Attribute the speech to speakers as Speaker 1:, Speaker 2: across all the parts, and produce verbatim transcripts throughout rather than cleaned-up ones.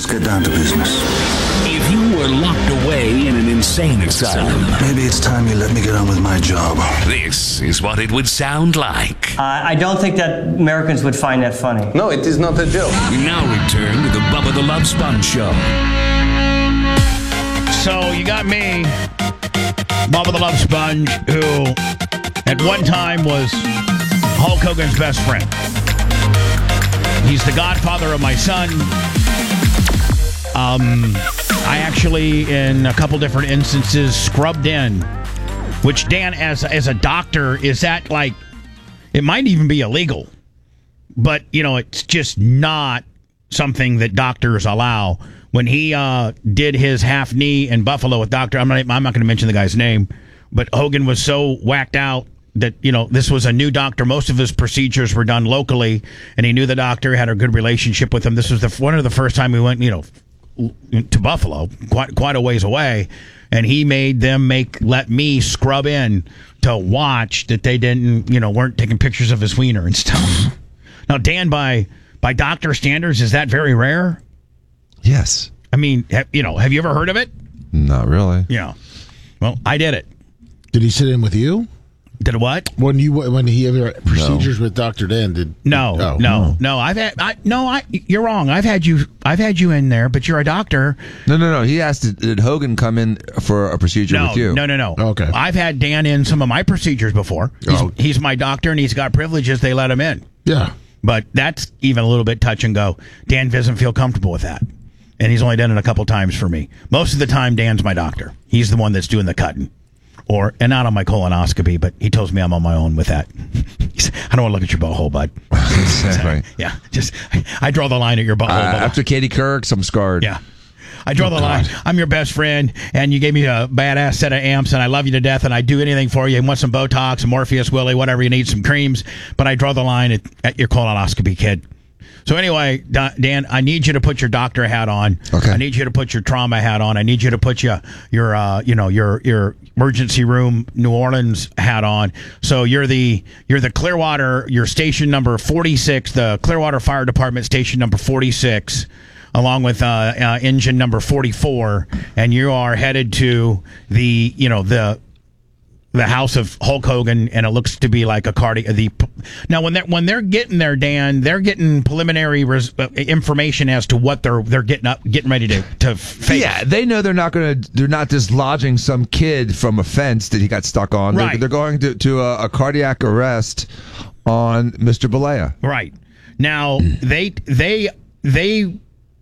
Speaker 1: get down to business.
Speaker 2: If you were locked away in an insane asylum,
Speaker 1: maybe it's time you let me get on with my job.
Speaker 2: This is what it would sound like.
Speaker 3: Uh, I don't think that Americans would find that funny.
Speaker 4: No, it is not a joke.
Speaker 2: We now return to the Bubba the Love Sponge Show.
Speaker 5: So you got me, Bubba the Love Sponge, who at one time was Hulk Hogan's best friend. He's the godfather of my son. Um, I actually, in a couple different instances, scrubbed in. Which, Dan, as as a doctor, is that like, it might even be illegal. But, you know, it's just not something that doctors allow. When he uh, did his half knee in Buffalo with Doctor, I'm not, I'm not going to mention the guy's name, but Hogan was so whacked out that, you know, this was a new doctor. Most of his procedures were done locally, and he knew the doctor, had a good relationship with him. This was the one of the first time we went, you know, to Buffalo, quite quite a ways away, and he made them make let me scrub in to watch that they didn't, you know, weren't taking pictures of his wiener and stuff. Now, Dan, by by doctor standards, is that very rare?
Speaker 6: Yes.
Speaker 5: I mean, have, you know, have you ever heard of it?
Speaker 6: Not really.
Speaker 5: Yeah. Well, I did it.
Speaker 7: Did he sit in with you?
Speaker 5: Did what?
Speaker 7: When you when he had procedures no. with Doctor Dan? Did
Speaker 5: no,
Speaker 7: oh,
Speaker 5: no, no? I've had I, no. I you're wrong. I've had you. I've had you in there, but you're a doctor.
Speaker 6: No, no, no. He asked, did Hogan come in for a procedure
Speaker 5: no,
Speaker 6: with you?
Speaker 5: No, no, no.
Speaker 7: Okay.
Speaker 5: I've had Dan in some of my procedures before. He's,
Speaker 7: oh.
Speaker 5: he's my doctor, and he's got privileges. They let him in.
Speaker 7: Yeah.
Speaker 5: But that's even a little bit touch and go. Dan doesn't feel comfortable with that, and he's only done it a couple times for me. Most of the time, Dan's my doctor. He's the one that's doing the cutting. Or, and not on my colonoscopy, but he tells me I'm on my own with that. I don't want to look at your butthole, bud.
Speaker 6: Exactly.
Speaker 5: Yeah, just, I draw the line at your butthole.
Speaker 6: Uh, after Katie Couric, I'm scarred.
Speaker 5: Yeah. I draw
Speaker 7: oh,
Speaker 5: the
Speaker 7: God.
Speaker 5: line. I'm your best friend, and you gave me a badass set of amps, and I love you to death, and I'd do anything for you. You want some Botox, some Morpheus, Willie, whatever you need, some creams, but I draw the line at, at your colonoscopy, kid. So anyway, Dan, I need you to put your doctor hat on.
Speaker 6: Okay.
Speaker 5: I need you to put your trauma hat on. I need you to put your your uh, you know your your emergency room New Orleans hat on. So you're the you're the Clearwater, your station number forty-six, the Clearwater Fire Department station number forty-six, along with uh, uh, engine number forty-four, and you are headed to the you know the. the house of Hulk Hogan, and it looks to be like a cardi. The now when they're when they're getting there, Dan, they're getting preliminary res, uh, information as to what they're they're getting up, getting ready to to face.
Speaker 6: Yeah, they know they're not going to. They're not dislodging some kid from a fence that he got stuck on.
Speaker 5: Right.
Speaker 6: They're, they're going to to a, a cardiac arrest on Mister Balea.
Speaker 5: Right. Now they they they.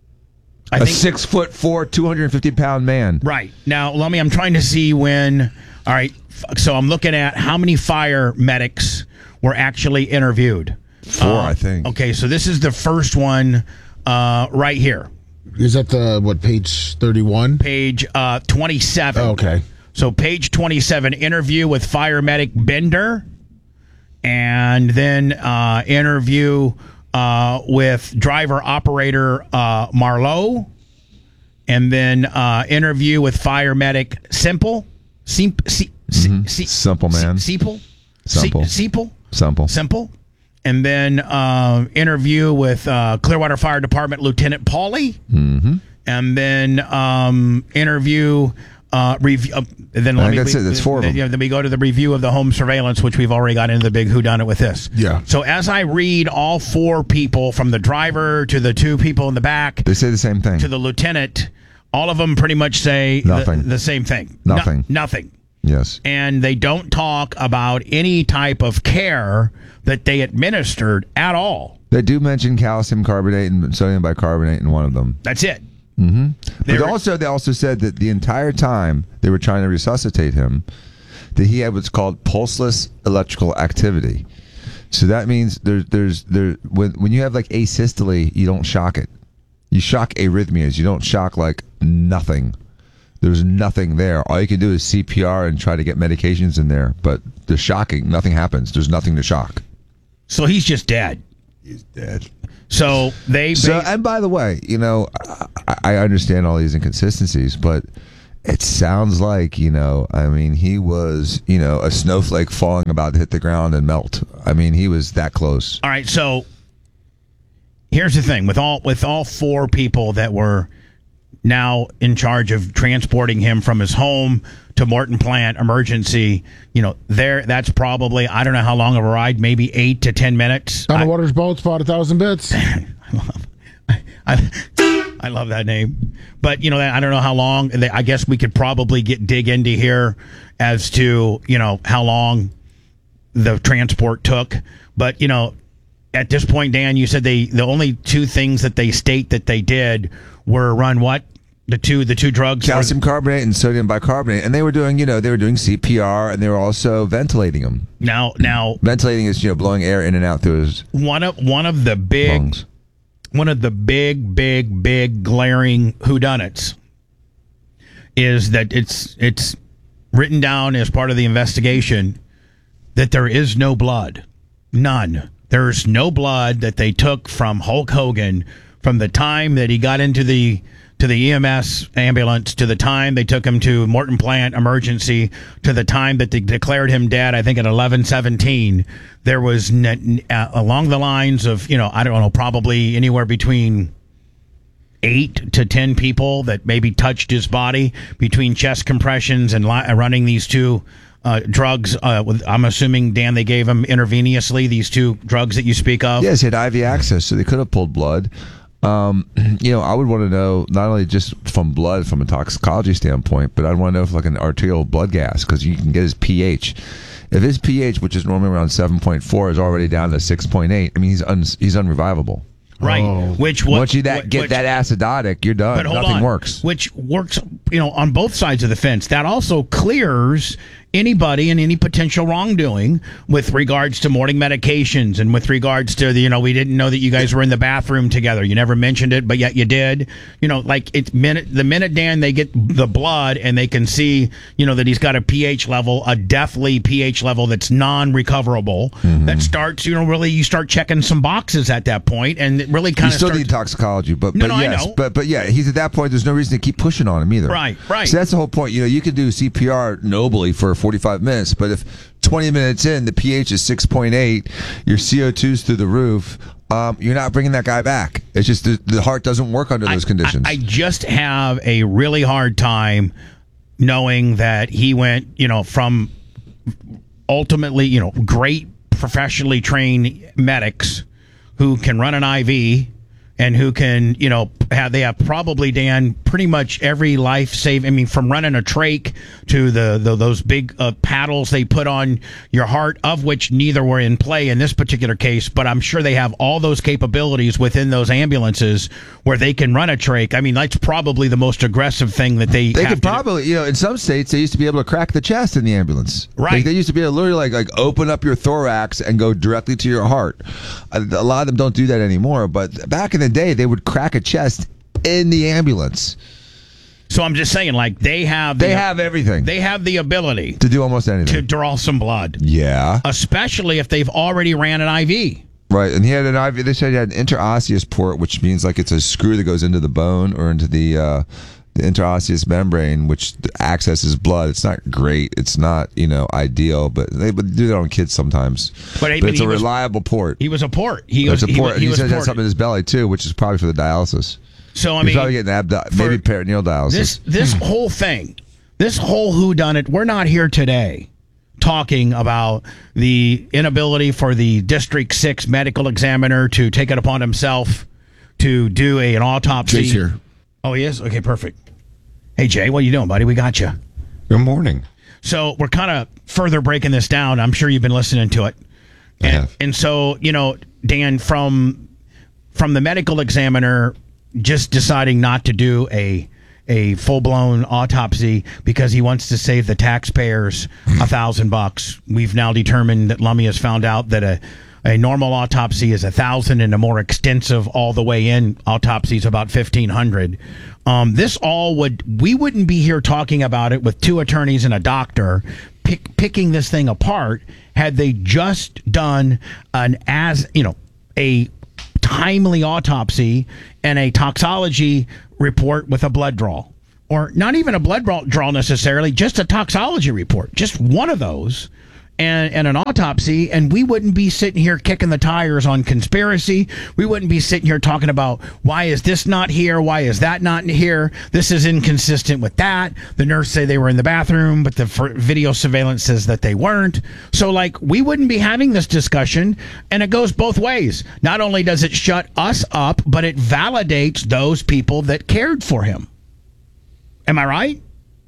Speaker 5: I
Speaker 6: a
Speaker 5: think,
Speaker 6: six foot four, two hundred fifty pound man.
Speaker 5: Right. Now, let me. I'm trying to see when. All right. So I'm looking at how many fire medics were actually interviewed.
Speaker 6: Four,
Speaker 5: uh,
Speaker 6: I think.
Speaker 5: Okay, so this is the first one uh, right here.
Speaker 7: Is that the, what, page thirty-one?
Speaker 5: Page uh, twenty-seven.
Speaker 7: Oh, okay.
Speaker 5: So page twenty-seven, interview with fire medic Bender, and then uh, interview uh, with driver operator uh, Marlowe, and then uh, interview with fire medic Simple. Simp, si,
Speaker 6: Mm-hmm.
Speaker 5: si,
Speaker 6: Simple man.
Speaker 5: Simple.
Speaker 6: Simple.
Speaker 5: Simple.
Speaker 6: Simple.
Speaker 5: Simple. And then uh, interview with uh, Clearwater Fire Department Lieutenant Pauly.
Speaker 6: Mm-hmm.
Speaker 5: And then um, interview. Uh, review. Uh, then
Speaker 6: I
Speaker 5: let
Speaker 6: think
Speaker 5: me,
Speaker 6: that's
Speaker 5: we,
Speaker 6: it. That's four of them.
Speaker 5: You know, then we go to the review of the home surveillance, which we've already got into the big whodunit with this.
Speaker 7: Yeah.
Speaker 5: So as I read all four people, from the driver to the two people in the back,
Speaker 6: They say the same thing.
Speaker 5: to the lieutenant, all of them pretty much say
Speaker 6: Nothing.
Speaker 5: The, the same thing.
Speaker 6: Nothing.
Speaker 5: No, nothing.
Speaker 6: Yes.
Speaker 5: And they don't talk about any type of care that they administered at all.
Speaker 6: They do mention calcium carbonate and sodium bicarbonate in one of them.
Speaker 5: That's it.
Speaker 6: Mm-hmm. But
Speaker 5: They were-
Speaker 6: also, they also said that the entire time they were trying to resuscitate him, that he had what's called pulseless electrical activity. So that means there's there's there when when you have like asystole, you don't shock it. You shock arrhythmias. You don't shock like nothing. There's nothing there. All you can do is C P R and try to get medications in there. But the shocking, nothing happens. There's nothing to shock.
Speaker 5: So he's just dead.
Speaker 6: He's dead.
Speaker 5: So they.
Speaker 6: So,
Speaker 5: ba-
Speaker 6: and by the way, you know, I, I understand all these inconsistencies, but it sounds like, you know, I mean, he was, you know, a snowflake falling about to hit the ground and melt. I mean, he was that close.
Speaker 5: all right. So here's the thing with all with all four people that were now in charge of transporting him from his home to Morton Plant Emergency. You know, there that's probably, I don't know how long of a ride, maybe eight to ten minutes.
Speaker 7: On
Speaker 5: I-
Speaker 7: the water's boat, spot a thousand bits.
Speaker 5: I love, I, I love that name, but you know, I don't know how long. I guess we could probably get dig into here as to you know how long the transport took. But you know, at this point, Dan, you said they the only two things that they state that they did were run what the two the two drugs
Speaker 6: Calcium carbonate and sodium bicarbonate, and they were doing, you know, they were doing C P R, and they were also ventilating him.
Speaker 5: Now, now
Speaker 6: Ventilating is, you know, blowing air in and out through his
Speaker 5: one of one of the big.
Speaker 6: lungs.
Speaker 5: One of the big, big, big glaring whodunits is that it's it's written down as part of the investigation that there is no blood. None. There's no blood that they took from Hulk Hogan from the time that he got into the to the E M S ambulance to the time they took him to Morton Plant Emergency to the time that they declared him dead, I think at eleven seventeen. There was n- uh, along the lines of, you know, I don't know, probably anywhere between eight to ten people that maybe touched his body between chest compressions and li- running these two uh, drugs. Uh, with, I'm assuming, Dan, they gave him intravenously, these two drugs that you speak of.
Speaker 6: Yes, he had I V access, so they could have pulled blood. Um, you know, I would want to know not only just from blood, from a toxicology standpoint, but I'd want to know if like an arterial blood gas, because you can get his pH. If his pH, which is normally around seven point four, is already down to six point eight, I mean, he's un- he's unrevivable.
Speaker 5: Right.
Speaker 7: Oh.
Speaker 5: Which what,
Speaker 6: Once you that
Speaker 5: what-
Speaker 6: get
Speaker 5: which,
Speaker 6: that acidotic, you're done.
Speaker 5: but hold
Speaker 6: Nothing
Speaker 5: on.
Speaker 6: works.
Speaker 5: Which works, you know, on both sides of the fence. That also clears anybody and any potential wrongdoing with regards to morning medications and with regards to the, you know, we didn't know that you guys were in the bathroom together. You never mentioned it, but yet you did. You know, like it's minute the minute, Dan, they get the blood and they can see, you know, that he's got a pH level, a deathly pH level that's non-recoverable.
Speaker 6: Mm-hmm.
Speaker 5: That starts, you know, really you start checking some boxes at that point, and it really
Speaker 6: You
Speaker 5: kind of
Speaker 6: still
Speaker 5: starts.
Speaker 6: need toxicology, but
Speaker 5: No,
Speaker 6: but
Speaker 5: no, I
Speaker 6: yes,
Speaker 5: know.
Speaker 6: but but yeah, he's at that point. There's no reason to keep pushing on him either.
Speaker 5: Right, right.
Speaker 6: So that's the whole point. You know, you could do C P R nobly for forty-five minutes, but if twenty minutes in the pH is six point eight, your C O two's through the roof, um, you're not bringing that guy back. It's just the, the heart doesn't work under those
Speaker 5: I-
Speaker 6: conditions.
Speaker 5: I, I just have a really hard time knowing that he went, you know, from ultimately, you know, great professionally trained medics who can run an I V and who can, you know, have they have probably, Dan, pretty much every life save. I mean, from running a trach to the, the those big uh, paddles they put on your heart, of which neither were in play in this particular case. But I'm sure they have all those capabilities within those ambulances where they can run a trach. I mean, that's probably the most aggressive thing that they.
Speaker 6: They
Speaker 5: have
Speaker 6: could
Speaker 5: to do.
Speaker 6: probably, you know, in some states, they used to be able to crack the chest in the ambulance.
Speaker 5: Right.
Speaker 6: Like, they used to be able to literally like, like open up your thorax and go directly to your heart. A, a lot of them don't do that anymore, but back in the day, they would crack a chest in the ambulance.
Speaker 5: So I'm just saying, like they have,
Speaker 6: They
Speaker 5: the,
Speaker 6: have everything
Speaker 5: they have the ability
Speaker 6: to do almost anything.
Speaker 5: to draw some blood,
Speaker 6: yeah.
Speaker 5: especially if they've already ran an I V.
Speaker 6: Right, and he had an I V. They said he had an interosseous port, which means like it's a screw that goes into the bone or into the uh, the interosseous membrane, which accesses blood. It's not great. It's not, you know, ideal, but they would do that on kids sometimes.
Speaker 5: But, I
Speaker 6: But
Speaker 5: mean,
Speaker 6: it's a
Speaker 5: he was-
Speaker 6: reliable port.
Speaker 5: He was a port. He
Speaker 6: It's
Speaker 5: was
Speaker 6: a
Speaker 5: he,
Speaker 6: port.
Speaker 5: was- he
Speaker 6: he
Speaker 5: was
Speaker 6: said he had
Speaker 5: ported.
Speaker 6: something in his belly too, which is probably for the dialysis.
Speaker 5: So I
Speaker 6: He's
Speaker 5: mean,
Speaker 6: probably getting abdo-
Speaker 5: for-
Speaker 6: maybe peritoneal dialysis.
Speaker 5: this this whole thing, this whole whodunit. We're not here today talking about the inability for the District Six medical examiner to take it upon himself to do a, an autopsy.
Speaker 7: Jay's here.
Speaker 5: Oh, he is? Okay, perfect. Hey, Jay, what are you doing, buddy? We got you.
Speaker 4: Good morning.
Speaker 5: So we're kind of further breaking this down. I'm sure you've been listening to it.
Speaker 4: I
Speaker 5: And,
Speaker 4: have.
Speaker 5: and so, you know, Dan, from from the medical examiner just deciding not to do a a full blown autopsy because he wants to save the taxpayers a thousand bucks. We've now determined that Lummy has found out that a a normal autopsy is a thousand, and a more extensive, all the way in autopsy is about fifteen hundred. Um, this all would we wouldn't be here talking about it with two attorneys and a doctor pick, picking this thing apart had they just done an as you know a timely autopsy and a toxology report with a blood draw, or not even a blood draw draw necessarily, just a toxology report, just one of those. and, and an autopsy, and we wouldn't be sitting here kicking the tires on conspiracy. We wouldn't be sitting here talking about why is this not here? Why is that not here? This is inconsistent with that. The nurse say they were in the bathroom, but the f- video surveillance says that they weren't. So, like, we wouldn't be having this discussion, and it goes both ways. Not only does it shut us up, but it validates those people that cared for him. Am I right?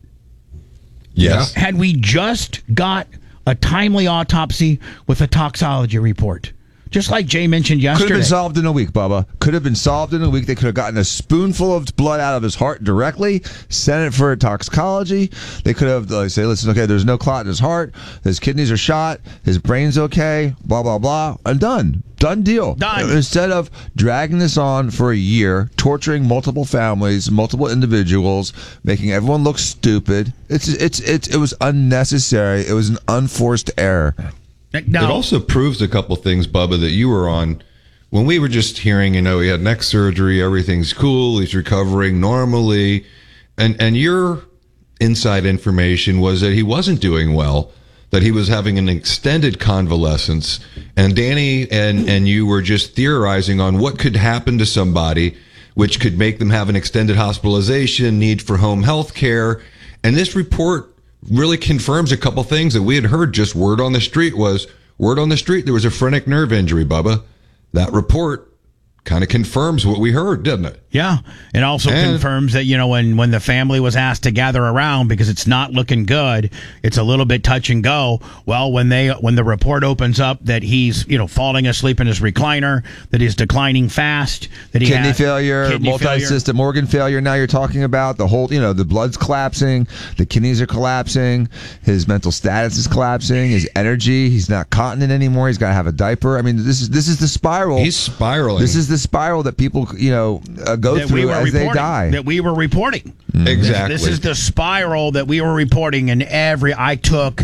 Speaker 4: Yes.
Speaker 5: Had we just got a timely autopsy with a toxology report, just like Jay mentioned yesterday.
Speaker 6: Could have been solved in a week, Bubba. Could have been solved in a week. They could have gotten a spoonful of blood out of his heart directly, sent it for a toxicology. They could have like, say, listen, okay, there's no clot in his heart. His kidneys are shot. His brain's okay. Blah, blah, blah. And done. Done deal.
Speaker 5: Done.
Speaker 6: Instead of dragging this on for a year, torturing multiple families, multiple individuals, making everyone look stupid. It's it's it's it was unnecessary. It was an unforced error.
Speaker 5: Now,
Speaker 4: It also proves a couple things, Bubba, that you were on. When we were just hearing, you know, he had neck surgery, everything's cool, he's recovering normally, and and your inside information was that he wasn't doing well, that he was having an extended convalescence, and Danny and, and you were just theorizing on what could happen to somebody, which could make them have an extended hospitalization, need for home health care, and this report really confirms a couple things that we had heard. Just word on the street was, word on the street, there was a phrenic nerve injury, Bubba. That report kind of confirms what we heard, doesn't it?
Speaker 5: yeah, it also
Speaker 4: And-
Speaker 5: confirms that, you know, when, when the family was asked to gather around because it's not looking good, it's a little bit touch and go. Well, when they when the report opens up that he's, you know, falling asleep in his recliner, that he's declining fast, that he
Speaker 6: Kidney
Speaker 5: had
Speaker 6: failure,
Speaker 5: kidney
Speaker 6: multi-system organ failure. Now you're talking about the whole, you know, the blood's collapsing, the kidneys are collapsing, his mental status is collapsing, his energy, he's not continent anymore. He's got to have a diaper. I mean, this is this is the spiral.
Speaker 4: He's spiraling.
Speaker 6: This is the spiral that people, you know, uh, go
Speaker 5: that we
Speaker 6: through
Speaker 5: were
Speaker 6: as
Speaker 5: reporting,
Speaker 6: they die.
Speaker 5: that we were reporting.
Speaker 4: Exactly.
Speaker 5: This is the spiral that we were reporting, and every I took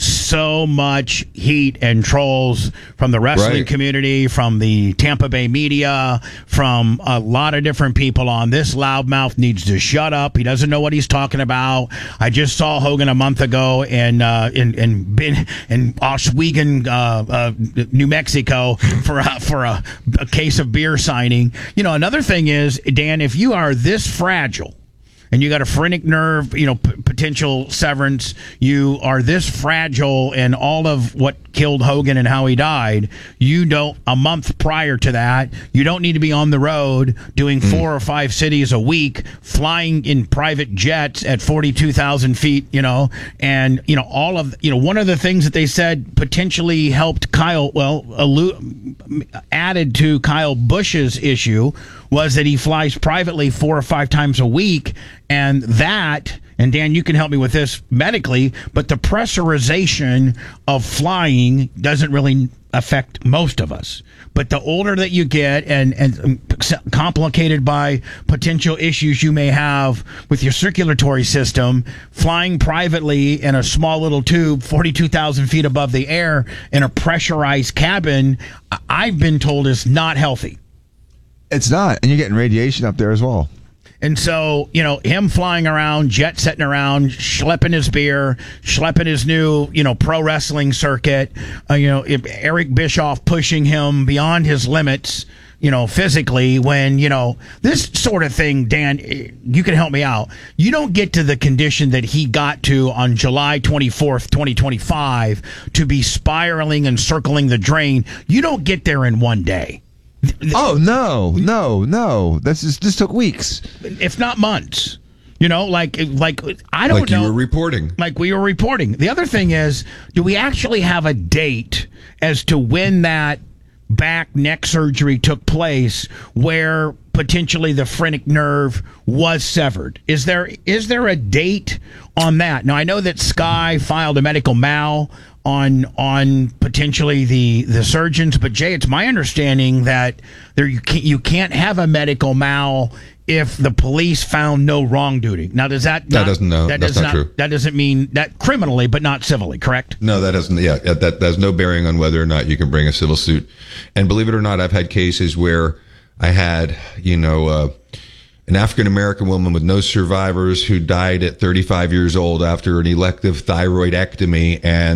Speaker 5: so much heat and trolls from the wrestling
Speaker 4: Right.
Speaker 5: community, from the Tampa Bay media, from a lot of different people on this loudmouth needs to shut up. He doesn't know what he's talking about. I just saw Hogan a month ago in uh, in in in, in Oswego, uh, uh, New Mexico, for a, for a, a case of beer signing. You know, another thing is, Dan, if you are this fragile, and you got a phrenic nerve, you know, p- potential severance, you are this fragile, and all of what killed Hogan and how he died, you don't, a month prior to that, you don't need to be on the road doing four or five cities a week, flying in private jets at forty-two thousand feet, you know, and, you know, all of, you know, one of the things that they said potentially helped Kyle, well, allu- added to Kyle Busch's issue was that he flies privately four or five times a week, and that, and Dan, you can help me with this medically, but the pressurization of flying doesn't really affect most of us. But the older that you get, and, and complicated by potential issues you may have with your circulatory system, flying privately in a small little tube, forty-two thousand feet above the air in a pressurized cabin, I've been told is not healthy.
Speaker 6: It's not, and you're getting radiation up there as well.
Speaker 5: And so, you know, him flying around, jet setting around, schlepping his beer, schlepping his new, you know, pro wrestling circuit, uh, you know, if Eric Bischoff pushing him beyond his limits, you know, physically, when, you know, this sort of thing, Dan, you can help me out. You don't get to the condition that he got to on July twenty-fourth, twenty twenty-five to be spiraling and circling the drain. You don't get there in one day.
Speaker 6: Oh no, no, no! This is this took weeks,
Speaker 5: if not months. You know, like like I don't
Speaker 4: like
Speaker 5: know.
Speaker 4: you were reporting.
Speaker 5: Like we were reporting. The other thing is, do we actually have a date as to when that back neck surgery took place, where potentially the phrenic nerve was severed? Is there is there a date on that? Now I know that Sky filed a medical mal on on potentially the the surgeons, but Jay, it's my understanding that there you can't, you can't have a medical mal if the police found no wrongdoing. Now, does that
Speaker 4: That
Speaker 5: not,
Speaker 4: doesn't know.
Speaker 5: that
Speaker 4: That's
Speaker 5: does
Speaker 4: not true.
Speaker 5: That doesn't mean that criminally, but not civilly, correct?
Speaker 4: No, that doesn't. Yeah, that, that has no bearing on whether or not you can bring a civil suit. And believe it or not, I've had cases where I had, you know, uh, an African American woman with no survivors who died at thirty-five years old after an elective thyroidectomy, and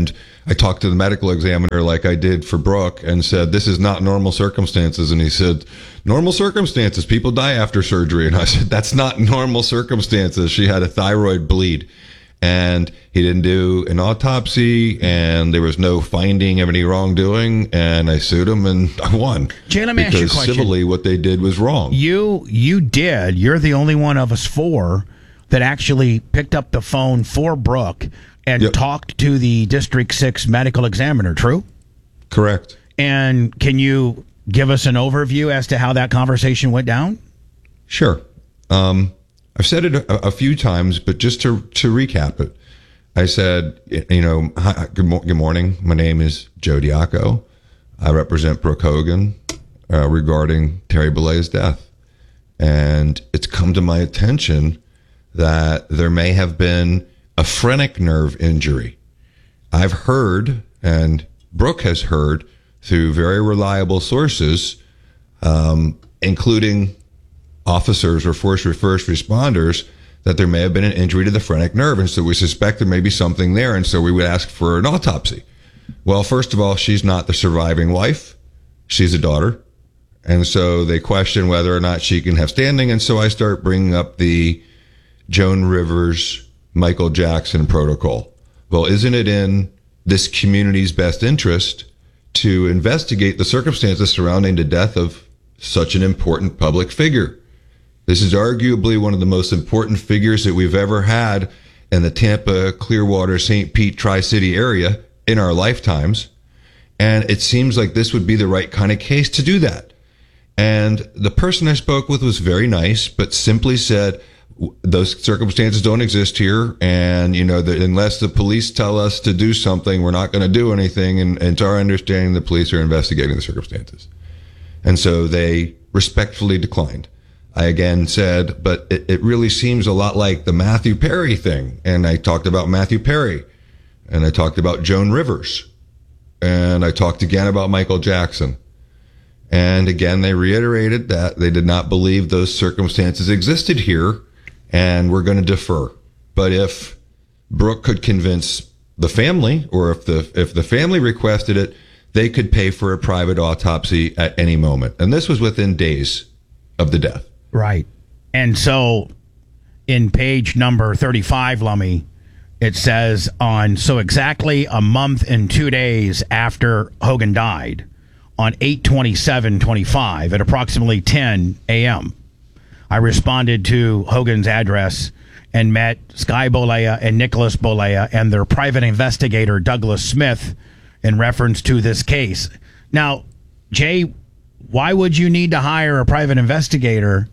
Speaker 4: I talked to the medical examiner like I did for Brooke and said, this is not normal circumstances. And he said, normal circumstances, people die after surgery. And I said, that's not normal circumstances. She had a thyroid bleed. And he didn't do an autopsy, and there was no finding of any wrongdoing. And I sued him, and I won.
Speaker 5: Jay, let me ask you a
Speaker 4: because
Speaker 5: question.
Speaker 4: civilly, what they did was wrong.
Speaker 5: You you did. You're the only one of us four that actually picked up the phone for Brooke and
Speaker 4: Yep.
Speaker 5: talked to the District Six medical examiner. True?
Speaker 4: Correct.
Speaker 5: And can you give us an overview as to how that conversation went down?
Speaker 4: Sure. Um, I've said it a, a few times, but just to to recap it, I said, you know, hi, good, mo- good morning. My name is Joe Diaco. I represent Brooke Hogan uh, regarding Terry Bollea's death. And it's come to my attention that there may have been a phrenic nerve injury. I've heard, and Brooke has heard through very reliable sources, um, including officers or first first responders, that there may have been an injury to the phrenic nerve. And so we suspect there may be something there. And so we would ask for an autopsy. Well, first of all, she's not the surviving wife. She's a daughter. And so they question whether or not she can have standing. And so I start bringing up the Joan Rivers, Michael Jackson protocol. Well, isn't it in this community's best interest to investigate the circumstances surrounding the death of such an important public figure? This is arguably one of the most important figures that we've ever had in the Tampa, Clearwater, Saint Pete, Tri-City area in our lifetimes. And it seems like this would be the right kind of case to do that. And the person I spoke with was very nice, but simply said, those circumstances don't exist here. And, you know, that unless the police tell us to do something, we're not going to do anything. And, and it's our understanding the police are investigating the circumstances. And so they respectfully declined. I again said, but it, it really seems a lot like the Matthew Perry thing. And I talked about Matthew Perry. And I talked about Joan Rivers. And I talked again about Michael Jackson. And again, they reiterated that they did not believe those circumstances existed here. And we're going to defer. But if Brooke could convince the family, or if the if the family requested it, they could pay for a private autopsy at any moment. And this was within days of the death.
Speaker 5: Right. And so in page number thirty-five, Lummy, it says on, so exactly a month and two days after Hogan died, on eight twenty-seven twenty-five at approximately ten a.m., I responded to Hogan's address and met Sky Bollea and Nicholas Bollea and their private investigator, Douglas Smith, in reference to this case. Now, Jay, why would you need to hire a private investigator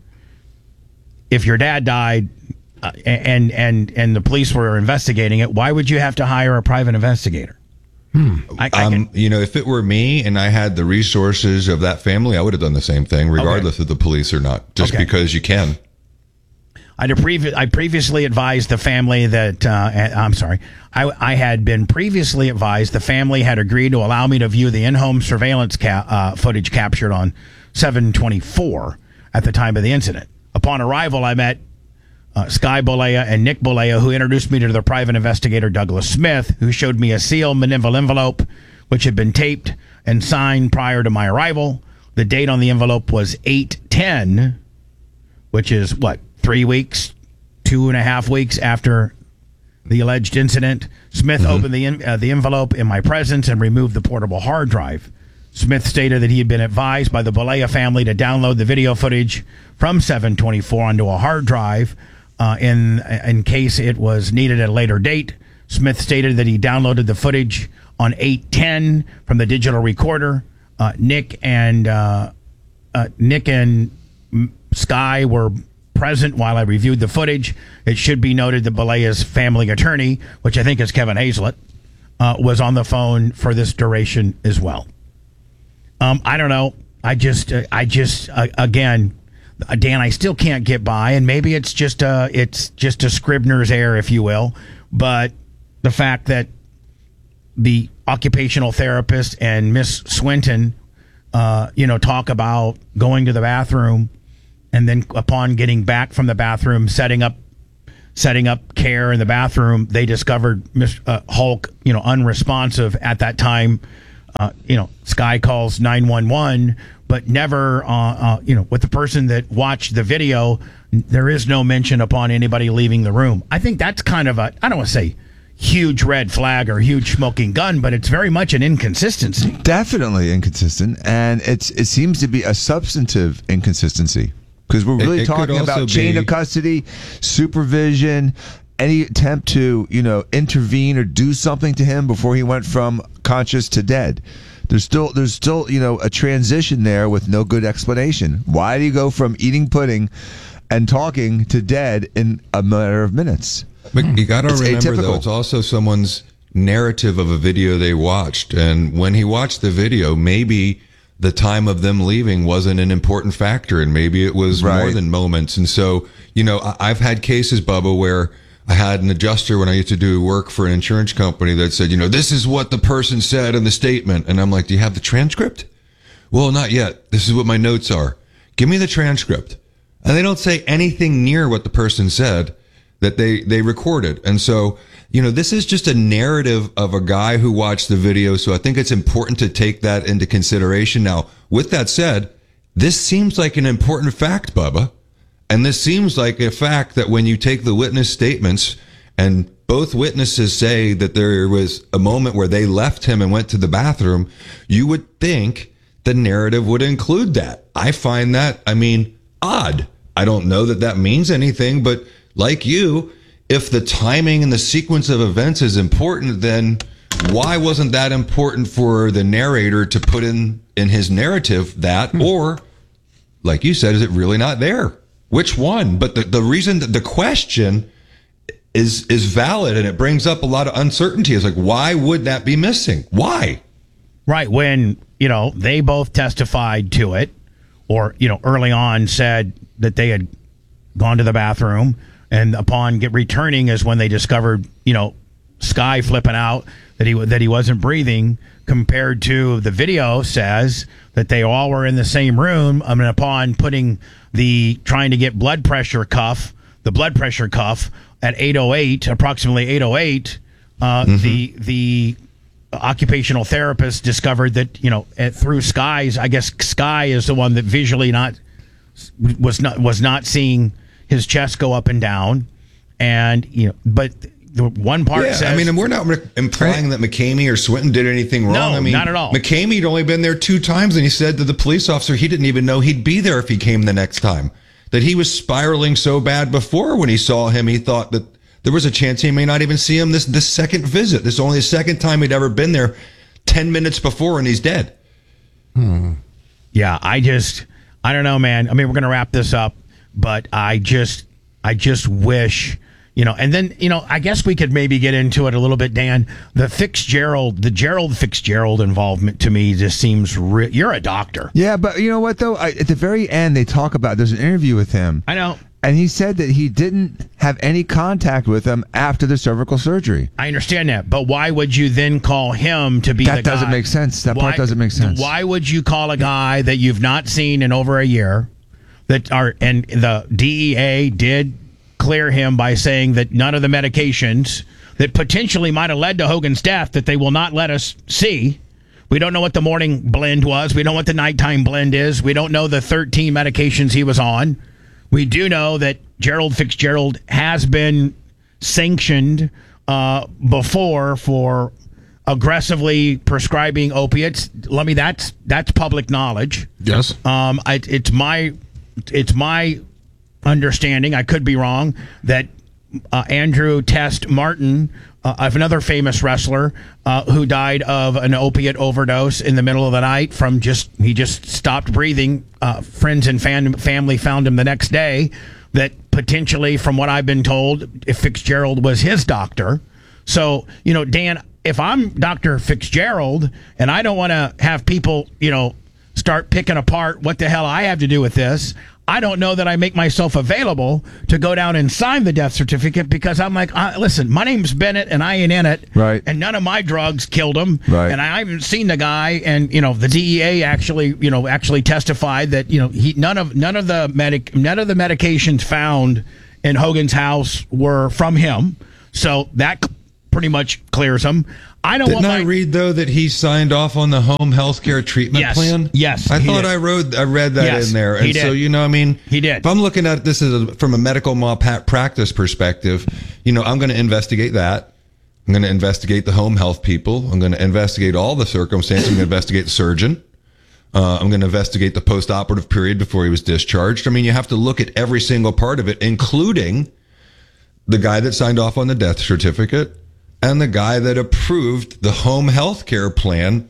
Speaker 5: if your dad died uh, and and and the police were investigating it? Why would you have to hire a private investigator? Hmm. I, I
Speaker 4: um, you know, if it were me and I had the resources of that family, I would have done the same thing, regardless okay. of the police or not, just okay. because you can.
Speaker 5: I'd previ- I previously advised the family that, uh, I'm sorry, I, I had been previously advised the family had agreed to allow me to view the in-home surveillance ca- uh, footage captured on seven twenty-four at the time of the incident. Upon arrival, I met uh, Sky Bollea and Nick Bollea, who introduced me to their private investigator, Douglas Smith, who showed me a sealed manila envelope, which had been taped and signed prior to my arrival. The date on the envelope was eight ten, which is, what, three weeks, two and a half weeks after the alleged incident. Smith mm-hmm. opened the, in, uh, the envelope in my presence and removed the portable hard drive. Smith stated that he had been advised by the Bollea family to download the video footage from seven twenty-four onto a hard drive uh, in in case it was needed at a later date. Smith stated that he downloaded the footage on eight ten from the digital recorder. Uh, Nick and uh, uh, Nick and Sky were present while I reviewed the footage. It should be noted that Bollea's family attorney, which I think is Kevin Hazlett, uh, was on the phone for this duration as well. Um, I don't know. I just, uh, I just, uh, again, uh, Dan, I still can't get by, and maybe it's just a, it's just a Scribner's error, if you will. But the fact that the occupational therapist and Miss Swinton, uh, you know, talk about going to the bathroom, and then upon getting back from the bathroom, setting up setting up care in the bathroom, they discovered Mister Uh, Hulk, you know, unresponsive at that time. Uh, you know, Sky calls nine one one, but never, uh, uh, you know, with the person that watched the video, there is no mention upon anybody leaving the room. I think that's kind of a, I don't want to say huge red flag or huge smoking gun, but it's very much an inconsistency.
Speaker 6: Definitely inconsistent, and it's it seems to be a substantive inconsistency because we're really
Speaker 4: It- it could
Speaker 6: talking
Speaker 4: also
Speaker 6: about chain
Speaker 4: be-
Speaker 6: of custody, supervision, any attempt to you know intervene or do something to him before he went from conscious to dead. There's still there's still you know a transition there with no good explanation. Why do you go from eating pudding and talking to dead in a matter of minutes?
Speaker 4: But you got to
Speaker 6: It's
Speaker 4: remember, though,
Speaker 6: atypical.
Speaker 4: it's also someone's narrative of a video they watched. And when he watched the video, maybe the time of them leaving wasn't an important factor. And maybe it was more
Speaker 6: Right.
Speaker 4: than moments. And so, you know, I- I've had cases, Bubba, where I had an adjuster when I used to do work for an insurance company that said, you know, this is what the person said in the statement. And I'm like, do you have the transcript? Well, not yet. This is what my notes are. Give me the transcript. And they don't say anything near what the person said that they, they recorded. And so, you know, this is just a narrative of a guy who watched the video. So I think it's important to take that into consideration. Now, with that said, this seems like an important fact, Bubba. And this seems like a fact that when you take the witness statements and both witnesses say that there was a moment where they left him and went to the bathroom, you would think the narrative would include that. I find that, I mean, odd. I don't know that that means anything, but like you, if the timing and the sequence of events is important, then why wasn't that important for the narrator to put in in his narrative that, or like you said, is it really not there? Which one? But the, the reason that the question is is valid and it brings up a lot of uncertainty is like, why would that be missing? Why?
Speaker 5: Right, when, you know, they both testified to it, or, you know, early on said that they had gone to the bathroom, and upon get returning is when they discovered, you know, Sky flipping out that he that he wasn't breathing, compared to the video says that they all were in the same room. I mean, upon putting the trying to get blood pressure cuff, the blood pressure cuff at eight oh eight, approximately eight oh eight, uh, mm-hmm. the the occupational therapist discovered that, you know, at, through Sky's, I guess Sky is the one that visually not was not was not seeing his chest go up and down, and you know, but the one part
Speaker 4: yeah,
Speaker 5: says,
Speaker 4: I mean, and we're not implying that McCamey or Swinton did anything wrong.
Speaker 5: No,
Speaker 4: I mean,
Speaker 5: not at all.
Speaker 4: McCamey had only been there two times, and he said to the police officer he didn't even know he'd be there if he came the next time. That he was spiraling so bad before when he saw him, he thought that there was a chance he may not even see him this this second visit. This is only the second time he'd ever been there, ten minutes before, and he's dead.
Speaker 5: Hmm. Yeah, I just, I don't know, man. I mean, we're gonna wrap this up, but I just, I just wish. You know, and then, you know, I guess we could maybe get into it a little bit, Dan. The Fitzgerald, the Gerald Fitzgerald involvement to me just seems re- you're a doctor.
Speaker 6: Yeah, but you know what, though? I, at the very end, they talk about, there's an interview with him.
Speaker 5: I know.
Speaker 6: And he said that he didn't have any contact with him after the cervical surgery.
Speaker 5: I understand that, but why would you then call him to be
Speaker 6: that
Speaker 5: the guy?
Speaker 6: That doesn't make sense. That
Speaker 5: why,
Speaker 6: part doesn't make sense.
Speaker 5: Why would you call a guy that you've not seen in over a year, that are, and the D E A did clear him by saying that none of the medications that potentially might have led to Hogan's death that they will not let us see. We don't know what the morning blend was. We don't know what the nighttime blend is. We don't know the thirteen medications he was on. We do know that Gerald Fitzgerald has been sanctioned uh, before for aggressively prescribing opiates. Let me, that's that's public knowledge.
Speaker 7: Yes.
Speaker 5: Um, I, it's my it's my understanding, I could be wrong, that uh, Andrew Test Martin, uh, of another famous wrestler uh, who died of an opiate overdose in the middle of the night from just, he just stopped breathing. Uh, friends and fan, family found him the next day. That potentially, from what I've been told, if Fitzgerald was his doctor. So, you know, Dan, if I'm Doctor Fitzgerald and I don't want to have people, you know, start picking apart what the hell I have to do with this, I don't know that I make myself available to go down and sign the death certificate, because I'm like, uh, listen, my name's Bennett and I ain't in it.
Speaker 6: Right.
Speaker 5: And none of my drugs killed him.
Speaker 6: Right.
Speaker 5: And I haven't seen the guy. And, you know, the D E A actually, you know, actually testified that, you know, he, none of, none of the medic, none of the medications found in Hogan's house were from him. So that pretty much clears him. I don't
Speaker 4: Didn't
Speaker 5: want
Speaker 4: I
Speaker 5: my,
Speaker 4: read though that he signed off on the home health care treatment
Speaker 5: Yes.
Speaker 4: plan?
Speaker 5: Yes,
Speaker 4: I
Speaker 5: he
Speaker 4: thought
Speaker 5: did.
Speaker 4: I wrote I read that
Speaker 5: Yes,
Speaker 4: in there,
Speaker 5: he
Speaker 4: and so
Speaker 5: did.
Speaker 4: you know, I mean,
Speaker 5: He did.
Speaker 4: If I'm looking at this as a, from a medical malpractice perspective, you know, I'm going to investigate that. I'm going to investigate the home health people. I'm going to investigate all the circumstances. I'm going to investigate the surgeon. Uh, I'm going to investigate the post-operative period before he was discharged. I mean, you have to look at every single part of it, including the guy that signed off on the death certificate and the guy that approved the home health care plan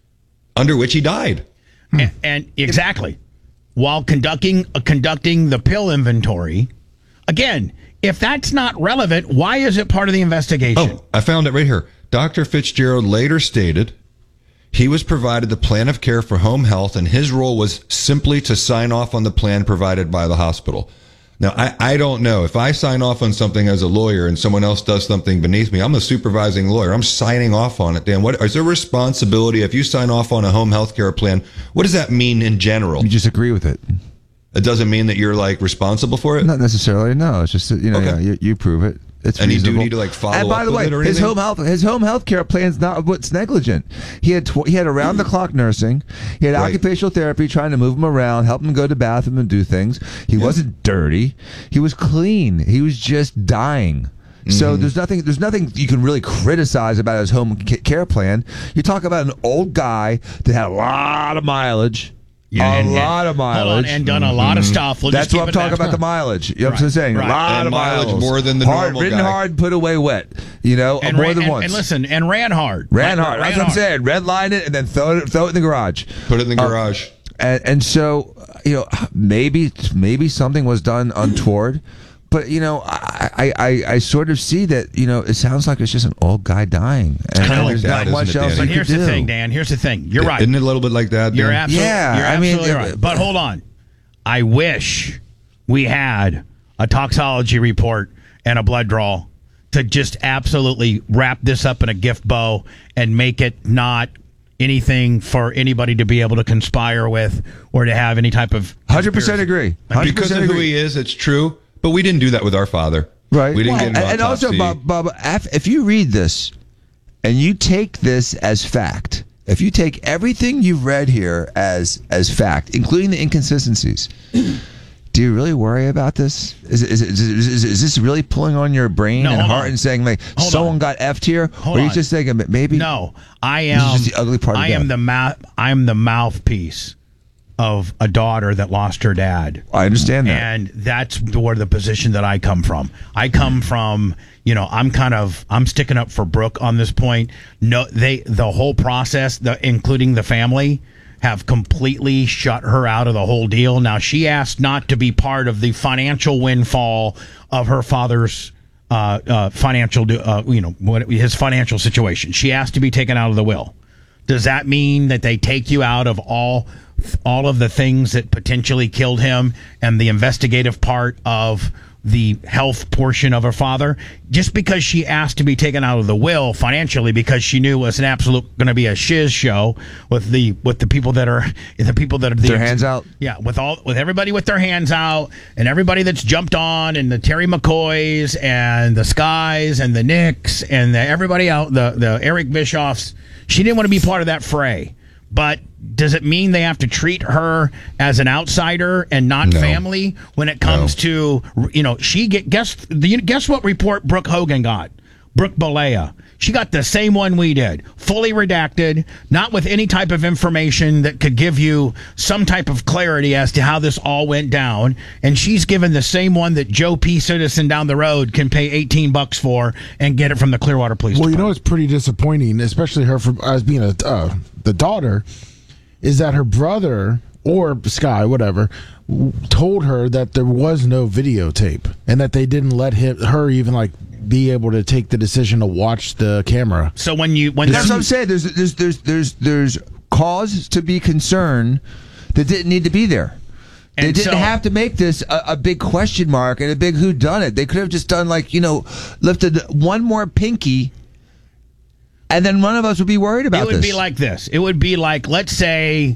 Speaker 4: under which he died.
Speaker 5: and, and exactly while conducting uh, conducting the pill inventory. Again, if that's not relevant, why is it part of the investigation?
Speaker 4: Oh, I found it right here. Doctor Fitzgerald later stated he was provided the plan of care for home health, and his role was simply to sign off on the plan provided by the hospital. Now, I, I don't know. If I sign off on something as a lawyer and someone else does something beneath me, I'm a supervising lawyer. I'm signing off on it. Dan, what is there responsibility if you sign off on a home health care plan? What does that mean in general?
Speaker 6: You just agree with it.
Speaker 4: It doesn't mean that you're like responsible for it?
Speaker 6: Not necessarily. No, it's just that, you know,
Speaker 4: Okay.
Speaker 6: yeah, you, you prove it. It's
Speaker 4: Any
Speaker 6: reasonable.
Speaker 4: duty to, like, follow
Speaker 6: And by
Speaker 4: up
Speaker 6: the
Speaker 4: with
Speaker 6: way,
Speaker 4: it or
Speaker 6: his
Speaker 4: anything?
Speaker 6: home health his home health care plan's not what's negligent. He had tw- he had around the clock nursing. He had
Speaker 4: Right.
Speaker 6: occupational therapy, trying to move him around, help him go to the bathroom and do things. He wasn't dirty. He was clean. He was just dying. So
Speaker 4: Mm-hmm.
Speaker 6: there's nothing there's nothing you can really criticize about his home ca- care plan. You talk about an old guy that had a lot of mileage.
Speaker 5: Yeah,
Speaker 6: a
Speaker 5: and- and-
Speaker 6: lot of
Speaker 5: hold on,
Speaker 6: mileage.
Speaker 5: and done a lot of stuff. We'll
Speaker 6: That's
Speaker 5: just
Speaker 6: what
Speaker 5: keep
Speaker 6: I'm
Speaker 5: it
Speaker 6: talking
Speaker 5: that.
Speaker 6: about, the mileage. You know what I'm
Speaker 5: Right,
Speaker 6: saying?
Speaker 5: right.
Speaker 6: A lot
Speaker 4: And
Speaker 6: of
Speaker 4: mileage
Speaker 6: miles.
Speaker 4: more than the
Speaker 6: hard,
Speaker 4: normal
Speaker 6: ridden
Speaker 4: guy.
Speaker 6: hard, put away wet. You know,
Speaker 5: And
Speaker 6: more
Speaker 5: ran,
Speaker 6: than
Speaker 5: and,
Speaker 6: once.
Speaker 5: and listen, and ran hard.
Speaker 6: ran
Speaker 5: Ran-
Speaker 6: hard.
Speaker 5: ran
Speaker 6: That's what I'm
Speaker 5: hard.
Speaker 6: saying. Red line it and then throw it, throw it in the garage.
Speaker 4: Put it in the
Speaker 6: Uh,
Speaker 4: garage.
Speaker 6: And, and so, you know, maybe maybe something was done untoward. But, you know, I, I, I, I sort of see that, you know, it sounds like it's just an old guy dying. And
Speaker 4: kinda like
Speaker 6: there's
Speaker 4: that,
Speaker 6: not
Speaker 4: isn't
Speaker 6: much
Speaker 4: it,
Speaker 6: else
Speaker 4: Danny?
Speaker 6: you
Speaker 5: But here's
Speaker 6: could
Speaker 5: the
Speaker 6: do.
Speaker 5: thing, Dan. Here's the thing. You're right.
Speaker 4: Isn't it a little bit like that?
Speaker 5: You're
Speaker 4: Dan?
Speaker 5: absolutely,
Speaker 6: Yeah,
Speaker 5: you're
Speaker 6: I mean,
Speaker 5: absolutely
Speaker 6: uh,
Speaker 5: right. But hold on. I wish we had a toxology report and a blood draw to just absolutely wrap this up in a gift bow and make it not anything for anybody to be able to conspire with or to have any type of
Speaker 6: one hundred percent
Speaker 5: conspiracy.
Speaker 6: agree. one hundred
Speaker 4: Because
Speaker 6: percent
Speaker 4: of who
Speaker 6: agree.
Speaker 4: he is, it's true. But we didn't do that with our father.
Speaker 6: Right.
Speaker 4: We didn't
Speaker 6: Well,
Speaker 4: get an
Speaker 6: and also,
Speaker 4: autopsy.
Speaker 6: Bob, Bob, af- if you read this and you take this as fact, if you take everything you've read here as as fact, including the inconsistencies, do you really worry about this? Is, is, is, is, is, is this really pulling on your brain
Speaker 5: No,
Speaker 6: and
Speaker 5: hold
Speaker 6: heart
Speaker 5: on.
Speaker 6: and saying, like,
Speaker 5: Hold
Speaker 6: someone
Speaker 5: on.
Speaker 6: got effed here?
Speaker 5: Hold
Speaker 6: or are you
Speaker 5: on.
Speaker 6: just thinking, maybe?
Speaker 5: No, I
Speaker 6: This is
Speaker 5: am.
Speaker 6: just the ugly part of
Speaker 5: I am
Speaker 6: death.
Speaker 5: the mouth. I am the mouthpiece of a daughter that lost her dad.
Speaker 6: I understand that.
Speaker 5: And that's where the position that I come from. I come from, you know, I'm kind of, I'm sticking up for Brooke on this point. No, they, the whole process, the, including the family, have completely shut her out of the whole deal. Now, she asked not to be part of the financial windfall of her father's uh, uh, financial, uh, you know, what, his financial situation. She asked to be taken out of the will. Does that mean that they take you out of all all of the things that potentially killed him and the investigative part of the health portion of her father? Just because she asked to be taken out of the will financially because she knew it was an absolute going to be a shiz show with the with the people that are the people that are the,
Speaker 6: Their hands out?
Speaker 5: yeah, with all with everybody with their hands out and everybody that's jumped on and the Terry McCoys and the Skies and the Knicks and the, everybody out the the Eric Bischoffs. She didn't want to be part of that fray. But does it mean they have to treat her as an outsider and not
Speaker 4: No.
Speaker 5: family when it comes to, you know, she get guess the guess what report Brooke Hogan got? Brooke Balea. She got the same one we did, fully redacted, not with any type of information that could give you some type of clarity as to how this all went down. And she's given the same one that Joe P. Citizen down the road can pay eighteen bucks for and get it from the Clearwater Police
Speaker 7: Well, you know
Speaker 5: Department.
Speaker 7: what's pretty disappointing, especially her for as being a uh, the daughter, is that her brother or Sky, whatever, w- told her that there was no videotape and that they didn't let him, her even like be able to take the decision to watch the camera.
Speaker 5: So when you when
Speaker 6: That's
Speaker 5: there's
Speaker 6: what I'm saying. There's there's there's there's there's cause to be concerned that didn't need to be there. They
Speaker 5: And
Speaker 6: didn't
Speaker 5: so-
Speaker 6: have to make this a, a big question mark and a big whodunit. They could have just done like, you know, lifted one more pinky, and then one of us would be worried about
Speaker 5: it would
Speaker 6: this.
Speaker 5: be like this. It would be like, let's say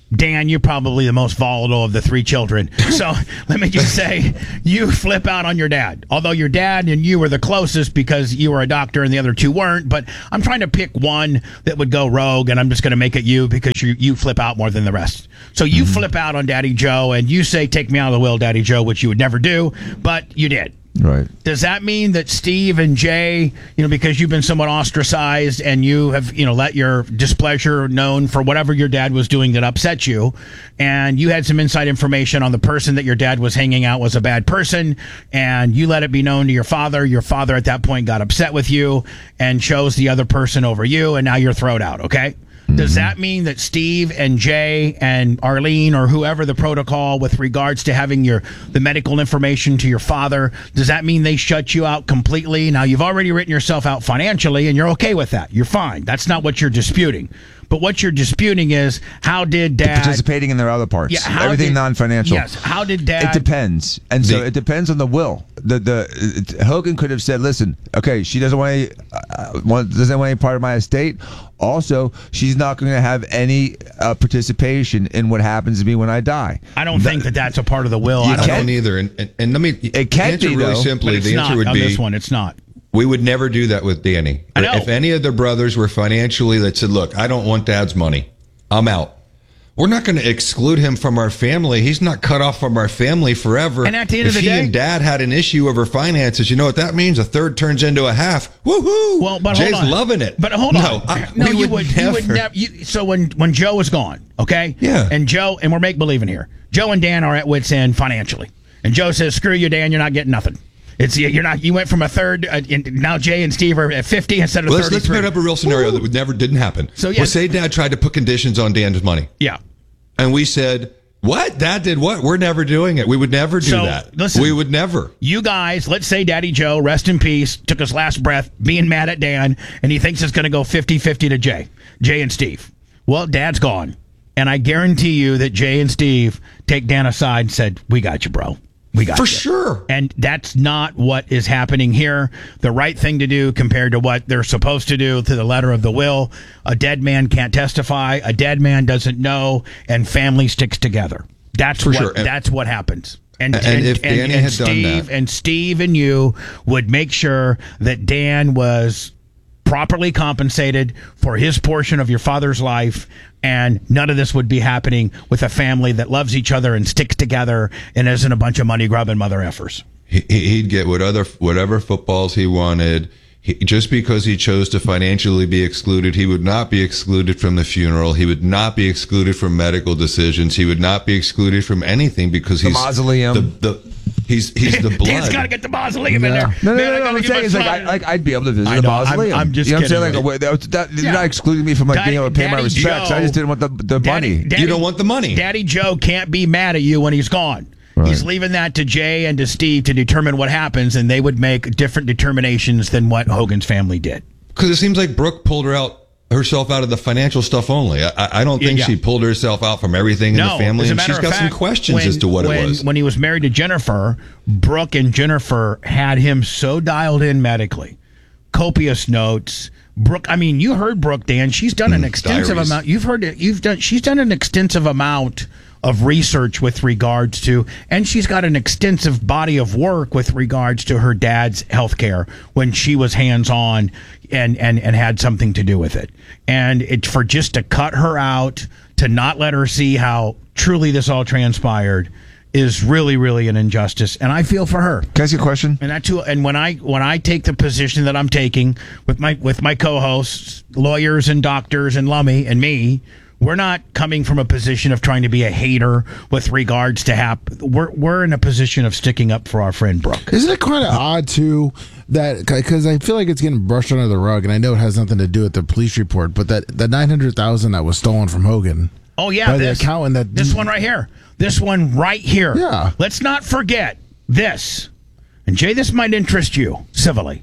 Speaker 5: Dan, you're probably the most volatile of the three children. So let me just say, you flip out on your dad. Although your dad and you were the closest because you were a doctor and the other two weren't. But I'm trying to pick one that would go rogue, and I'm just going to make it you because you, you flip out more than the rest. So you mm-hmm. flip out on Daddy Joe, and you say, take me out of the will, Daddy Joe, which you would never do, but you did.
Speaker 6: Right.
Speaker 5: Does that mean that Steve and Jay, you know, because you've been somewhat ostracized and you have, you know, let your displeasure known for whatever your dad was doing that upset you, and you had some inside information on the person that your dad was hanging out was a bad person, and you let it be known to your father. Your father at that point got upset with you and chose the other person over you, and now you're thrown out, okay? Does that mean that Steve and Jay and Arlene or whoever the protocol with regards to having your the medical information to your father, does that mean they shut you out completely? Now, you've already written yourself out financially, and you're okay with that. You're fine. That's not what you're disputing. But what you're disputing is, how did Dad...
Speaker 6: Participating in their other parts.
Speaker 5: Yeah, how
Speaker 6: Everything
Speaker 5: did-
Speaker 6: non-financial.
Speaker 5: Yes. How did Dad...
Speaker 6: It depends. And so
Speaker 4: The-
Speaker 6: it depends on the will. The the it, Hogan could have said, listen, okay, she doesn't want any, uh, want, doesn't want any part of my estate. Also, she's not going to have any uh, participation in what happens to me when I die.
Speaker 5: I don't think that that's a part of the will.
Speaker 6: You
Speaker 5: I don't
Speaker 4: I
Speaker 6: can't-
Speaker 4: don't either. And, and, and let me
Speaker 6: It can
Speaker 4: answer
Speaker 6: be,
Speaker 4: really
Speaker 6: though,
Speaker 4: simply.
Speaker 5: but it's
Speaker 4: The answer
Speaker 5: not
Speaker 4: would
Speaker 5: on
Speaker 4: be
Speaker 5: this one. It's not.
Speaker 4: we would never do that with Danny.
Speaker 5: I know.
Speaker 4: If any of the brothers were financially that said, look, I don't want Dad's money, I'm out. We're not going to exclude him from our family. He's not cut off from our family forever.
Speaker 5: And at the end
Speaker 4: if
Speaker 5: of the
Speaker 4: he
Speaker 5: day-
Speaker 4: and Dad had an issue over finances, you know what that means? A third turns into a half. Woohoo!
Speaker 5: Well, but
Speaker 4: Jay's
Speaker 5: hold on.
Speaker 4: loving it.
Speaker 5: But hold
Speaker 4: no,
Speaker 5: on.
Speaker 4: I,
Speaker 5: no,
Speaker 4: we
Speaker 5: you
Speaker 4: would,
Speaker 5: would,
Speaker 4: never.
Speaker 5: you would never. You, so when when Joe was gone, okay?
Speaker 4: Yeah.
Speaker 5: And Joe, and we're make believing here. Joe and Dan are at wits' end financially, and Joe says, "Screw you, Dan. You're not getting nothing. It's you're not. You went from a third. Uh, in, now Jay and Steve are at fifty instead of
Speaker 4: Well, let's, let's
Speaker 5: thirty-three.
Speaker 4: put up a real scenario that would never didn't happen.
Speaker 5: So,
Speaker 4: So
Speaker 5: yes.
Speaker 4: well, say Dad tried to put conditions on Dan's money,
Speaker 5: Yeah.
Speaker 4: and we said, "What? Dad did what? We're never doing it. We would never do
Speaker 5: So,
Speaker 4: that.
Speaker 5: listen.
Speaker 4: we would never."
Speaker 5: You guys, let's say Daddy Joe, rest in peace, took his last breath being mad at Dan, and he thinks it's going to go fifty-fifty to Jay, Jay and Steve. Well, Dad's gone. And I guarantee you that Jay and Steve take Dan aside and said, we got you, bro. We got
Speaker 4: For
Speaker 5: you.
Speaker 4: sure.
Speaker 5: And that's not what is happening here. The right thing to do compared to what they're supposed to do to the letter of the will. A dead man can't testify. A dead man doesn't know, and family sticks together. That's
Speaker 4: For
Speaker 5: what
Speaker 4: sure. And-
Speaker 5: that's what happens. And,
Speaker 4: And if Danny had done
Speaker 5: Steve
Speaker 4: that-
Speaker 5: and Steve and you would make sure that Dan was properly compensated for his portion of your father's life, and none of this would be happening with a family that loves each other and sticks together and isn't a bunch of money grubbing mother effers.
Speaker 4: He, he'd get whatever whatever footballs he wanted. He, just because he chose to financially be excluded, he would not be excluded from the funeral. He would not be excluded from medical decisions. He would not be excluded from anything because he's
Speaker 6: mausoleum.
Speaker 4: The, the he's he's the blood.
Speaker 5: Dan's got to get the mausoleum in there.
Speaker 6: No, no,
Speaker 5: Man,
Speaker 6: no,
Speaker 5: I
Speaker 6: no.
Speaker 5: gotta
Speaker 6: I'm
Speaker 5: give
Speaker 6: saying
Speaker 5: my
Speaker 6: is like,
Speaker 5: son-
Speaker 6: I, like I'd be able to visit
Speaker 5: I
Speaker 6: the
Speaker 5: know, I'm-
Speaker 6: mausoleum.
Speaker 5: I'm just
Speaker 6: you know what I'm saying?
Speaker 5: kidding.
Speaker 6: Like, that, that,
Speaker 5: Yeah.
Speaker 6: you're not excluding me from like
Speaker 5: Daddy-
Speaker 6: being able to pay my
Speaker 5: Daddy
Speaker 6: respects.
Speaker 5: Joe-
Speaker 6: I just didn't want the the
Speaker 5: Daddy-
Speaker 6: money.
Speaker 5: Daddy-
Speaker 4: You don't want the money.
Speaker 5: Daddy Joe can't be mad at you when he's gone.
Speaker 6: Right.
Speaker 5: He's leaving that to Jay and to Steve to determine what happens, and they would make different determinations than what Hogan's family did.
Speaker 4: Because it seems like Brooke pulled her out herself out of the financial stuff only. I, I don't think
Speaker 5: Yeah.
Speaker 4: she pulled herself out from everything in
Speaker 5: No,
Speaker 4: the family,
Speaker 5: as a
Speaker 4: and
Speaker 5: matter
Speaker 4: she's
Speaker 5: of
Speaker 4: got
Speaker 5: fact,
Speaker 4: some questions
Speaker 5: when-
Speaker 4: as to what
Speaker 5: when,
Speaker 4: it was.
Speaker 5: When he was married to Jennifer, Brooke and Jennifer had him so dialed in medically, copious notes. Brooke, I mean, you heard Brooke, Dan. She's done an extensive
Speaker 4: diaries.
Speaker 5: amount. You've heard it. You've done. She's done an extensive amount of research with regards to, and she's got an extensive body of work with regards to her dad's health care when she was hands on and, and, and had something to do with it. And it for just to cut her out, to not let her see how truly this all transpired is really, really an injustice. And I feel for her.
Speaker 6: Can I ask you a question?
Speaker 5: And that too, and when I when I take the position that I'm taking with my with my co-hosts, lawyers and doctors and Lummy and me, we're not coming from a position of trying to be a hater with regards to hap. We're we're in a position of sticking up for our friend Brooke.
Speaker 7: Isn't it kind of odd too that because I feel like it's getting brushed under the rug, and I know it has nothing to do with the police report, but that the nine hundred thousand that was stolen from Hogan.
Speaker 5: Oh yeah,
Speaker 7: by the
Speaker 5: this,
Speaker 7: accountant that
Speaker 5: this one right here, this one right here.
Speaker 7: Yeah.
Speaker 5: Let's not forget this, and Jay, this might interest you civilly,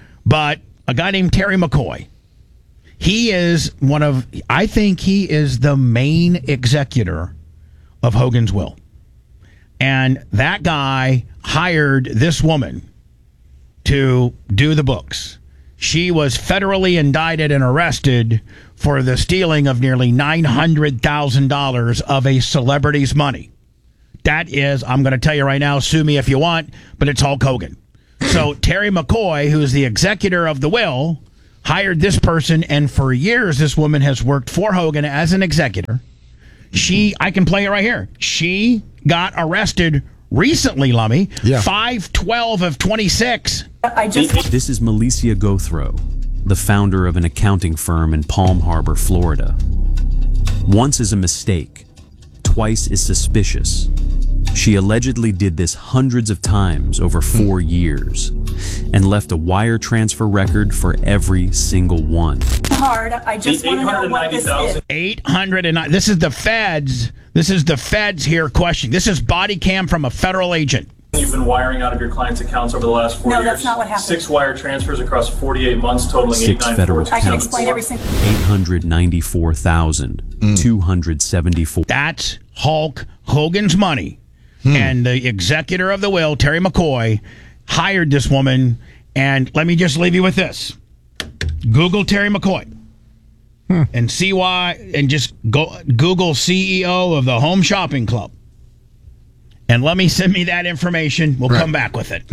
Speaker 5: but a guy named Terry McCoy. He is one of, I think he is the main executor of Hogan's will. And that guy hired this woman to do the books. She was federally indicted and arrested for the stealing of nearly nine hundred thousand dollars of a celebrity's money. That is, I'm going to tell you right now, sue me if you want, but it's Hulk Hogan. So Terry McCoy, who's the executor of the will, hired this person, and for years this woman has worked for Hogan as an executor. She, I can play it right here. She got arrested recently, Lummy.
Speaker 7: Yeah.
Speaker 5: five twelve of twenty-six.
Speaker 8: I just
Speaker 9: This is Malicia Gothro, the founder of an accounting firm in Palm Harbor, Florida. Once is a mistake, twice is suspicious. She allegedly did this hundreds of times over four years and left a wire transfer record for every single one.
Speaker 8: hard. I just want to know what this is.
Speaker 5: eight hundred nine. This is the feds. This is the feds here questioning. This is body cam from a federal agent.
Speaker 10: You've been wiring out of your clients' accounts over the last four
Speaker 8: No,
Speaker 10: years.
Speaker 8: that's not what happened.
Speaker 10: Six wire transfers across forty-eight months, totaling
Speaker 9: Six federal
Speaker 8: I can
Speaker 9: counts.
Speaker 8: explain every single.
Speaker 9: eight hundred ninety-four thousand two hundred seventy-four.
Speaker 5: That's Hulk Hogan's money. And the executor of the will, Terry McCoy, hired this woman. And let me just leave you with this. Google Terry McCoy. And see why, and just go Google C E O of the Home Shopping Club. And let me send me that information. We'll
Speaker 7: Right.
Speaker 5: come back with it.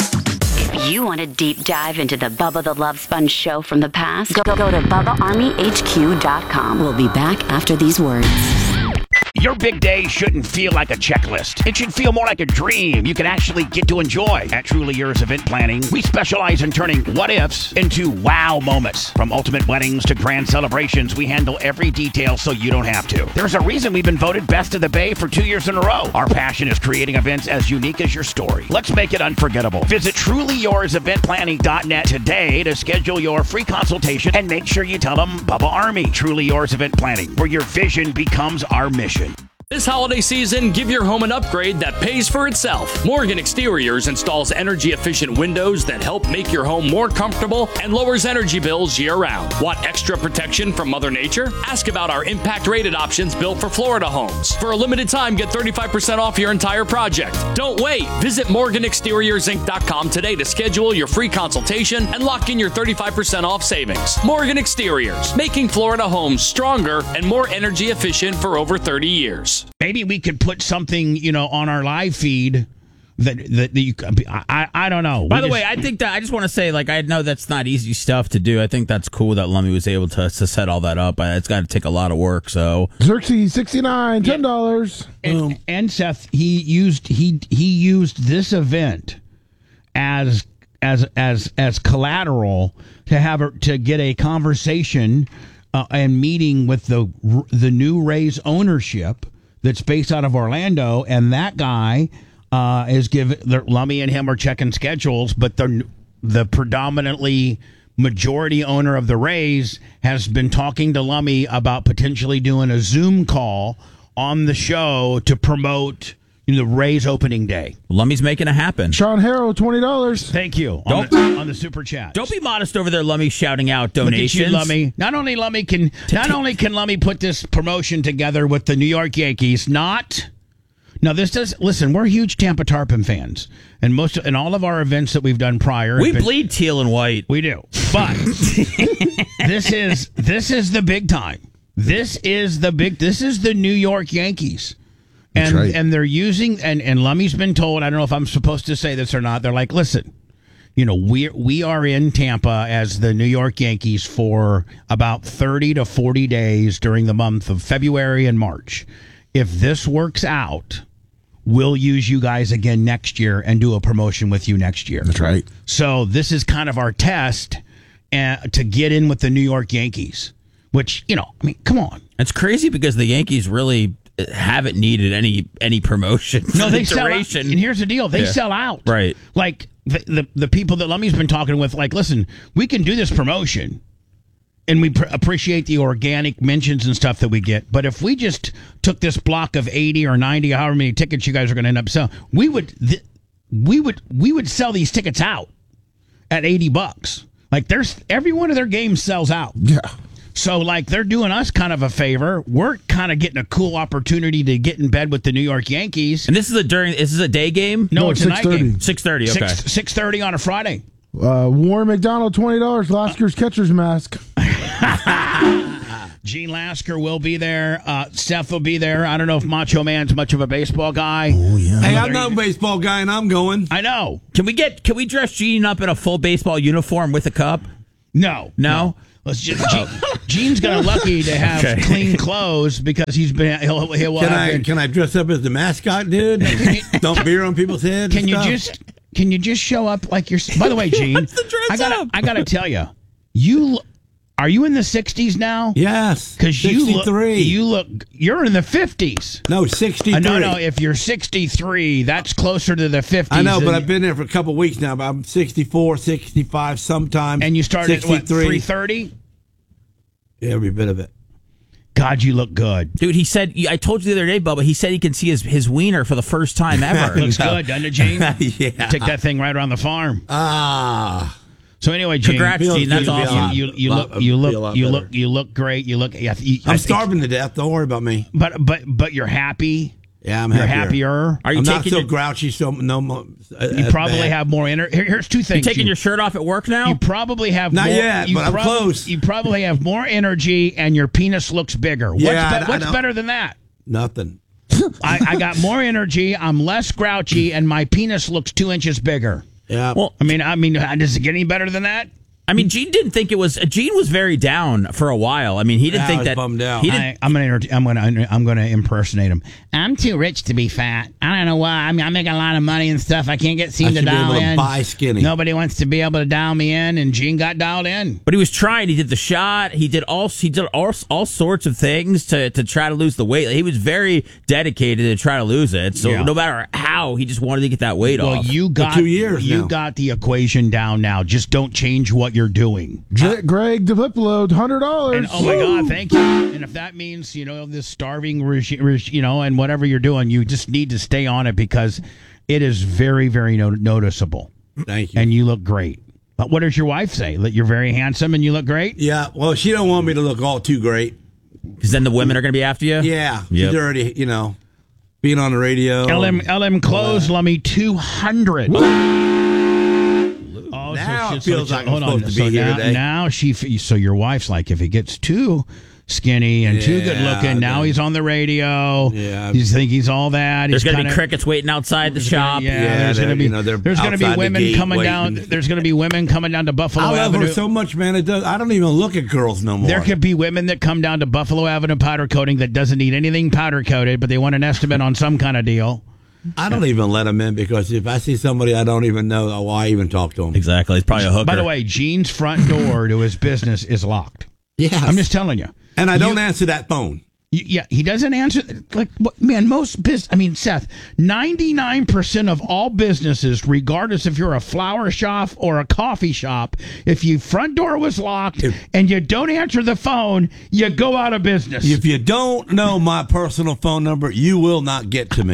Speaker 11: If you want a deep dive into the Bubba the Love Sponge show from the past, go, go to Bubba Army H Q dot com. We'll be back after these words.
Speaker 2: Your big day shouldn't feel like a checklist. It should feel more like a dream you can actually get to enjoy. At Truly Yours Event Planning, we specialize in turning what-ifs into wow moments. From ultimate weddings to grand celebrations, we handle every detail so you don't have to. There's a reason we've been voted Best of the Bay for two years in a row. Our passion is creating events as unique as your story. Let's make it unforgettable. Visit Truly Yours Event Planning dot net today to schedule your free consultation and make sure you tell them Bubba Army. Truly Yours Event Planning, where your vision becomes our mission.
Speaker 12: This holiday season, give your home an upgrade that pays for itself. Morgan Exteriors installs energy-efficient windows that help make your home more comfortable and lowers energy bills year-round. Want extra protection from Mother Nature? Ask about our impact-rated options built for Florida homes. For a limited time, get thirty-five percent off your entire project. Don't wait. Visit Morgan Exteriors Inc dot com today to schedule your free consultation and lock in your thirty-five percent off savings. Morgan Exteriors, making Florida homes stronger and more energy efficient for over thirty years.
Speaker 5: Maybe we could put something, you know, on our live feed that that, that you. I I don't know.
Speaker 13: By
Speaker 5: We
Speaker 13: the
Speaker 5: just-
Speaker 13: way, I think that I just want to say, like, I know that's not easy stuff to do. I think that's cool that Lummy was able to, to set all that up. It's got to take a lot of work. So
Speaker 7: Xerxes sixty-nine, ten dollars.
Speaker 5: and, and Seth, he used he he used this event as as as as collateral to have a, to get a conversation uh, and meeting with the the new Rays ownership that's based out of Orlando, and that guy uh, is giving Lummy and him are checking schedules, but the the predominantly majority owner of the Rays has been talking to Lummy about potentially doing a Zoom call on the show to promote you know, the Rays opening day.
Speaker 13: Lummy's making it happen.
Speaker 7: Sean Harrow, twenty dollars.
Speaker 5: Thank you on
Speaker 13: Don't-
Speaker 5: the, on the super chat.
Speaker 13: Don't be modest over there, Lummy, shouting out
Speaker 5: Look at
Speaker 13: donations.
Speaker 5: you, Lummy. Not only Lummy can not only can Lummy put this promotion together with the New York Yankees, not now this does listen, we're huge Tampa Tarpon fans. And most in all of our events that we've done prior.
Speaker 13: We
Speaker 5: have been-
Speaker 13: bleed teal and white.
Speaker 5: We do. But this is this is the big time. This is the big this is the New York Yankees. And
Speaker 6: right.
Speaker 5: and they're using and, and Lummy's been told, I don't know if I'm supposed to say this or not, they're like, listen, you know, we we are in Tampa as the New York Yankees for about thirty to forty days during the month of February and March. If this works out, we'll use you guys again next year and do a promotion with you next year.
Speaker 7: That's right.
Speaker 5: So this is kind of our test uh, to get in with the New York Yankees, which, you know, I mean, come on.
Speaker 13: It's crazy because the Yankees really haven't needed any any promotion. For
Speaker 5: No,
Speaker 13: the
Speaker 5: they sell out.
Speaker 13: duration.
Speaker 5: And here's the deal. They
Speaker 13: Yeah.
Speaker 5: sell out.
Speaker 13: Right.
Speaker 5: Like the, the, the people that Lummy's been talking with, like, listen, we can do this promotion and we pr- appreciate the organic mentions and stuff that we get. But if we just took this block of eighty or ninety, however many tickets you guys are going to end up selling, we would, th- we would, we would sell these tickets out at eighty bucks. Like there's every one of their games sells out.
Speaker 7: Yeah.
Speaker 5: So, like, they're doing us kind of a favor. We're kind of getting a cool opportunity to get in bed with the New York Yankees.
Speaker 13: And this is a during. This is a day game.
Speaker 5: No,
Speaker 7: No,
Speaker 5: it's a night
Speaker 7: six thirty.
Speaker 5: game.
Speaker 13: Six thirty. Okay.
Speaker 5: Six six thirty on a Friday.
Speaker 7: Uh, Warren McDonald, twenty dollars. Lasker's catcher's mask.
Speaker 5: Gene Lasker will be there. Uh, Seth will be there. I don't know if Macho Man's much of a baseball guy.
Speaker 7: Oh, yeah.
Speaker 14: Hey, I'm not a baseball guy, and I'm going.
Speaker 5: I know.
Speaker 13: Can we get? Can we dress Gene up in a full baseball uniform with a cup?
Speaker 5: No.
Speaker 13: No.
Speaker 5: no. Let's just. Gene, Gene's got lucky to have
Speaker 13: Okay.
Speaker 5: clean clothes because he's been. He'll, he'll
Speaker 14: Can
Speaker 5: have
Speaker 14: I
Speaker 5: been-
Speaker 14: can I dress up as the mascot, dude? Dump beer on people's heads.
Speaker 5: Can
Speaker 14: and
Speaker 5: you
Speaker 14: stuff?
Speaker 5: just can you just show up like you're? By the way, Gene, I gotta I gotta tell you, you are you in the sixties now?
Speaker 14: Yes,
Speaker 5: because you look
Speaker 14: sixty-three.
Speaker 5: you look you're in the fifties.
Speaker 14: No, sixty-three.
Speaker 5: Uh, no, no. If you're sixty-three, that's closer to the fifties.
Speaker 14: I know, but
Speaker 5: than-
Speaker 14: I've been there for a couple weeks now. But I'm sixty-four, sixty-five, sometimes.
Speaker 5: and you started at what
Speaker 14: sixty-three.
Speaker 5: three thirty.
Speaker 14: Every bit of it.
Speaker 5: God, you look good,
Speaker 13: dude. He said. I told you the other day, Bubba. He said he can see his his wiener for the first time ever.
Speaker 5: Looks good, doesn't it, Gene?
Speaker 14: Yeah.
Speaker 5: Take that thing right around the farm.
Speaker 14: Ah.
Speaker 5: So anyway, Gene,
Speaker 13: Congrats,
Speaker 14: Feels
Speaker 13: Gene.
Speaker 14: good
Speaker 13: That's
Speaker 14: to be
Speaker 13: awesome.
Speaker 14: alive.
Speaker 5: you, you, you
Speaker 14: Lot-
Speaker 5: look you
Speaker 14: feel a
Speaker 5: look
Speaker 14: lot
Speaker 5: you
Speaker 14: better.
Speaker 5: look you look great. You look. Yeah, you, I
Speaker 14: I'm
Speaker 5: think-
Speaker 14: starving to death. Don't worry about me.
Speaker 5: but but but you're happy.
Speaker 14: Yeah, I'm
Speaker 5: You're
Speaker 14: happier.
Speaker 5: happier.
Speaker 13: Are you
Speaker 14: I'm not
Speaker 13: taking
Speaker 14: so
Speaker 13: your,
Speaker 14: grouchy. So no more. uh,
Speaker 5: You
Speaker 14: as
Speaker 5: probably
Speaker 14: bad.
Speaker 5: have more energy. Here, here's two things.
Speaker 13: you taking
Speaker 5: You-
Speaker 13: your shirt off at work now?
Speaker 5: You probably have
Speaker 14: Not
Speaker 5: more,
Speaker 14: yet,
Speaker 5: you
Speaker 14: but I'm
Speaker 5: prob-
Speaker 14: close.
Speaker 5: You probably have more energy, and your penis looks bigger. What's,
Speaker 14: Yeah,
Speaker 5: be-
Speaker 14: I- I
Speaker 5: what's
Speaker 14: know.
Speaker 5: better than that?
Speaker 14: Nothing.
Speaker 5: I, I got more energy. I'm less grouchy, and my penis looks two inches bigger.
Speaker 14: Yeah.
Speaker 13: Well,
Speaker 5: I mean, I mean, does it get any better than that?
Speaker 13: I mean, Gene didn't think it was. Gene was very down for a while. I mean, he didn't
Speaker 14: Yeah, I
Speaker 13: think
Speaker 14: was
Speaker 13: that.
Speaker 14: bummed out.
Speaker 13: He didn't.
Speaker 5: I, I'm gonna, I'm gonna, I'm gonna impersonate him. I'm too rich to be fat. I don't know why. I mean, I make a lot of money and stuff. I can't get
Speaker 14: I
Speaker 5: seen to
Speaker 14: should be
Speaker 5: dial
Speaker 14: able to
Speaker 5: in.
Speaker 14: buy skinny.
Speaker 5: Nobody wants to be able to dial me in, and Gene got dialed in.
Speaker 13: But he was trying. He did the shot. He did all. He did all, all sorts of things to, to try to lose the weight. He was very dedicated to try to lose it. So
Speaker 5: Yeah.
Speaker 13: no matter how, he just wanted to get that weight
Speaker 5: Well,
Speaker 13: off.
Speaker 5: you got
Speaker 14: two years
Speaker 5: you
Speaker 14: now.
Speaker 5: got the equation down now. Just don't change what you're doing.
Speaker 7: J- Greg DeVipolo, one hundred dollars.
Speaker 5: And oh my God, thank you. And if that means you know this starving regime, you know, and whatever you're doing, you just need to stay on it because it is very, very no- noticeable.
Speaker 14: Thank you.
Speaker 5: And you look great. But what does your wife say? That you're very handsome and you look great?
Speaker 14: Yeah. Well, she don't want me to look all too great.
Speaker 13: Because then the women are going to be after you.
Speaker 14: Yeah.
Speaker 13: Yep.
Speaker 14: She's already, you know, being on the radio.
Speaker 5: L M L M clothes, let me two hundred. Oh,
Speaker 14: Now it
Speaker 5: she-
Speaker 14: feels like I'm
Speaker 5: hold on.
Speaker 14: supposed to
Speaker 5: So
Speaker 14: be here
Speaker 5: now,
Speaker 14: today.
Speaker 5: now she, f- so your wife's like, if he gets too skinny and too good
Speaker 14: Yeah,
Speaker 5: looking, now
Speaker 14: then-
Speaker 5: he's on the radio.
Speaker 14: Yeah.
Speaker 5: You think he's all that.
Speaker 13: There's
Speaker 5: He's
Speaker 13: going to be
Speaker 5: kinda-
Speaker 13: crickets waiting outside the shop.
Speaker 5: Yeah,
Speaker 14: Yeah,
Speaker 5: there's
Speaker 14: they're-
Speaker 5: going to be
Speaker 14: you know, they're
Speaker 5: there's going to be
Speaker 14: outside the
Speaker 5: women
Speaker 14: gate
Speaker 5: coming
Speaker 14: waiting.
Speaker 5: down. There's going to be women coming down to Buffalo
Speaker 14: I love
Speaker 5: Avenue.
Speaker 14: her so much, man. It does. I don't even look at girls no more.
Speaker 5: There could be women that come down to Buffalo Avenue powder coating that doesn't need anything powder coated, but they want an estimate on some kind of deal.
Speaker 14: I don't even let them in because if I see somebody I don't even know, why even talk to them?
Speaker 13: Exactly. It's probably a hooker.
Speaker 5: By the way, Gene's front door to his business is locked.
Speaker 14: Yes.
Speaker 5: I'm just telling you.
Speaker 14: And I don't
Speaker 5: You-
Speaker 14: answer that phone.
Speaker 5: Y- Yeah, he doesn't answer. Like, what- man, most business. I mean, Seth, ninety-nine percent of all businesses, regardless if you're a flower shop or a coffee shop, if your front door was locked and you don't answer the phone, you go out of business.
Speaker 14: If you don't know my personal phone number, you will not get to me.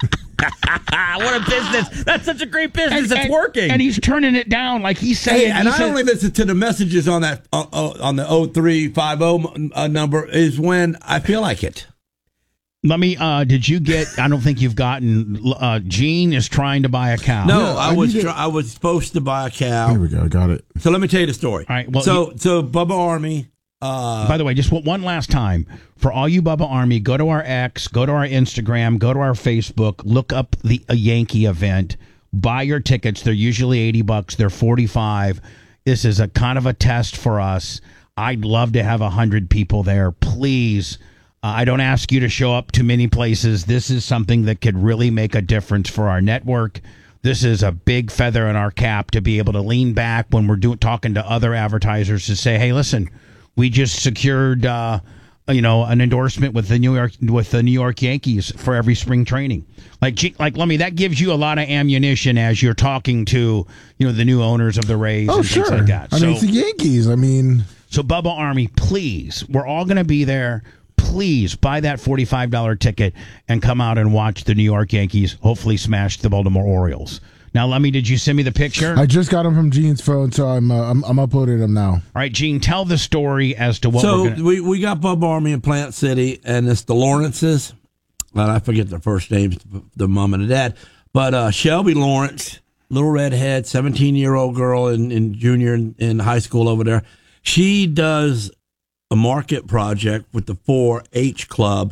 Speaker 13: What a business. That's such a great business.
Speaker 5: And-
Speaker 13: it's
Speaker 5: and-
Speaker 13: working.
Speaker 5: and he's turning it down like he's saying.
Speaker 14: Hey, and
Speaker 5: he
Speaker 14: I
Speaker 5: said-
Speaker 14: only listen to the messages on that uh, uh, on the oh three five oh uh, number is when I feel like it.
Speaker 5: Let me. Uh, did you get? I don't think you've gotten. Uh, Gene is trying to buy a cow.
Speaker 14: No,
Speaker 7: Yeah,
Speaker 14: I,
Speaker 7: I
Speaker 14: was
Speaker 7: need it.
Speaker 14: try, I was supposed to buy a cow.
Speaker 7: Here we go. Got it.
Speaker 14: So let me tell you the story.
Speaker 5: All right, well,
Speaker 14: so so Bubba Army. Uh,
Speaker 5: By the way, just one- one last time for all you Bubba Army, go to our X, go to our Instagram, go to our Facebook, look up the a Yankee event, buy your tickets. They're usually eighty bucks. They're forty-five. This is a kind of a test for us. I'd love to have a hundred people there. Please. Uh, I don't ask you to show up to many places. This is something that could really make a difference for our network. This is a big feather in our cap to be able to lean back when we're doing talking to other advertisers to say, hey, listen, we just secured, uh, you know, an endorsement with the New York with the New York Yankees for every spring training. Like, gee, like, let me. That gives you a lot of ammunition as you're talking to, you know, the new owners of the Rays
Speaker 7: Oh,
Speaker 5: and
Speaker 7: sure.
Speaker 5: things like that.
Speaker 7: I
Speaker 5: so,
Speaker 7: mean, it's the Yankees. I mean,
Speaker 5: so Bubba Army, please, we're all going to be there. Please buy that forty-five dollars ticket and come out and watch the New York Yankees hopefully smash the Baltimore Orioles. Now, Lemmy, did you send me the picture?
Speaker 7: I just got them from Gene's phone, so I'm uh, I'm, I'm uploading them now.
Speaker 5: All right, Gene, tell the story as to what
Speaker 14: so
Speaker 5: we're going to...
Speaker 14: we we got Bubba Army in Plant City, and it's the Lawrences. And I forget their first names, the mom and the dad. But uh, Shelby Lawrence little redhead, seventeen-year-old girl in, in junior in, in high school over there. She does a market project with the four H Club,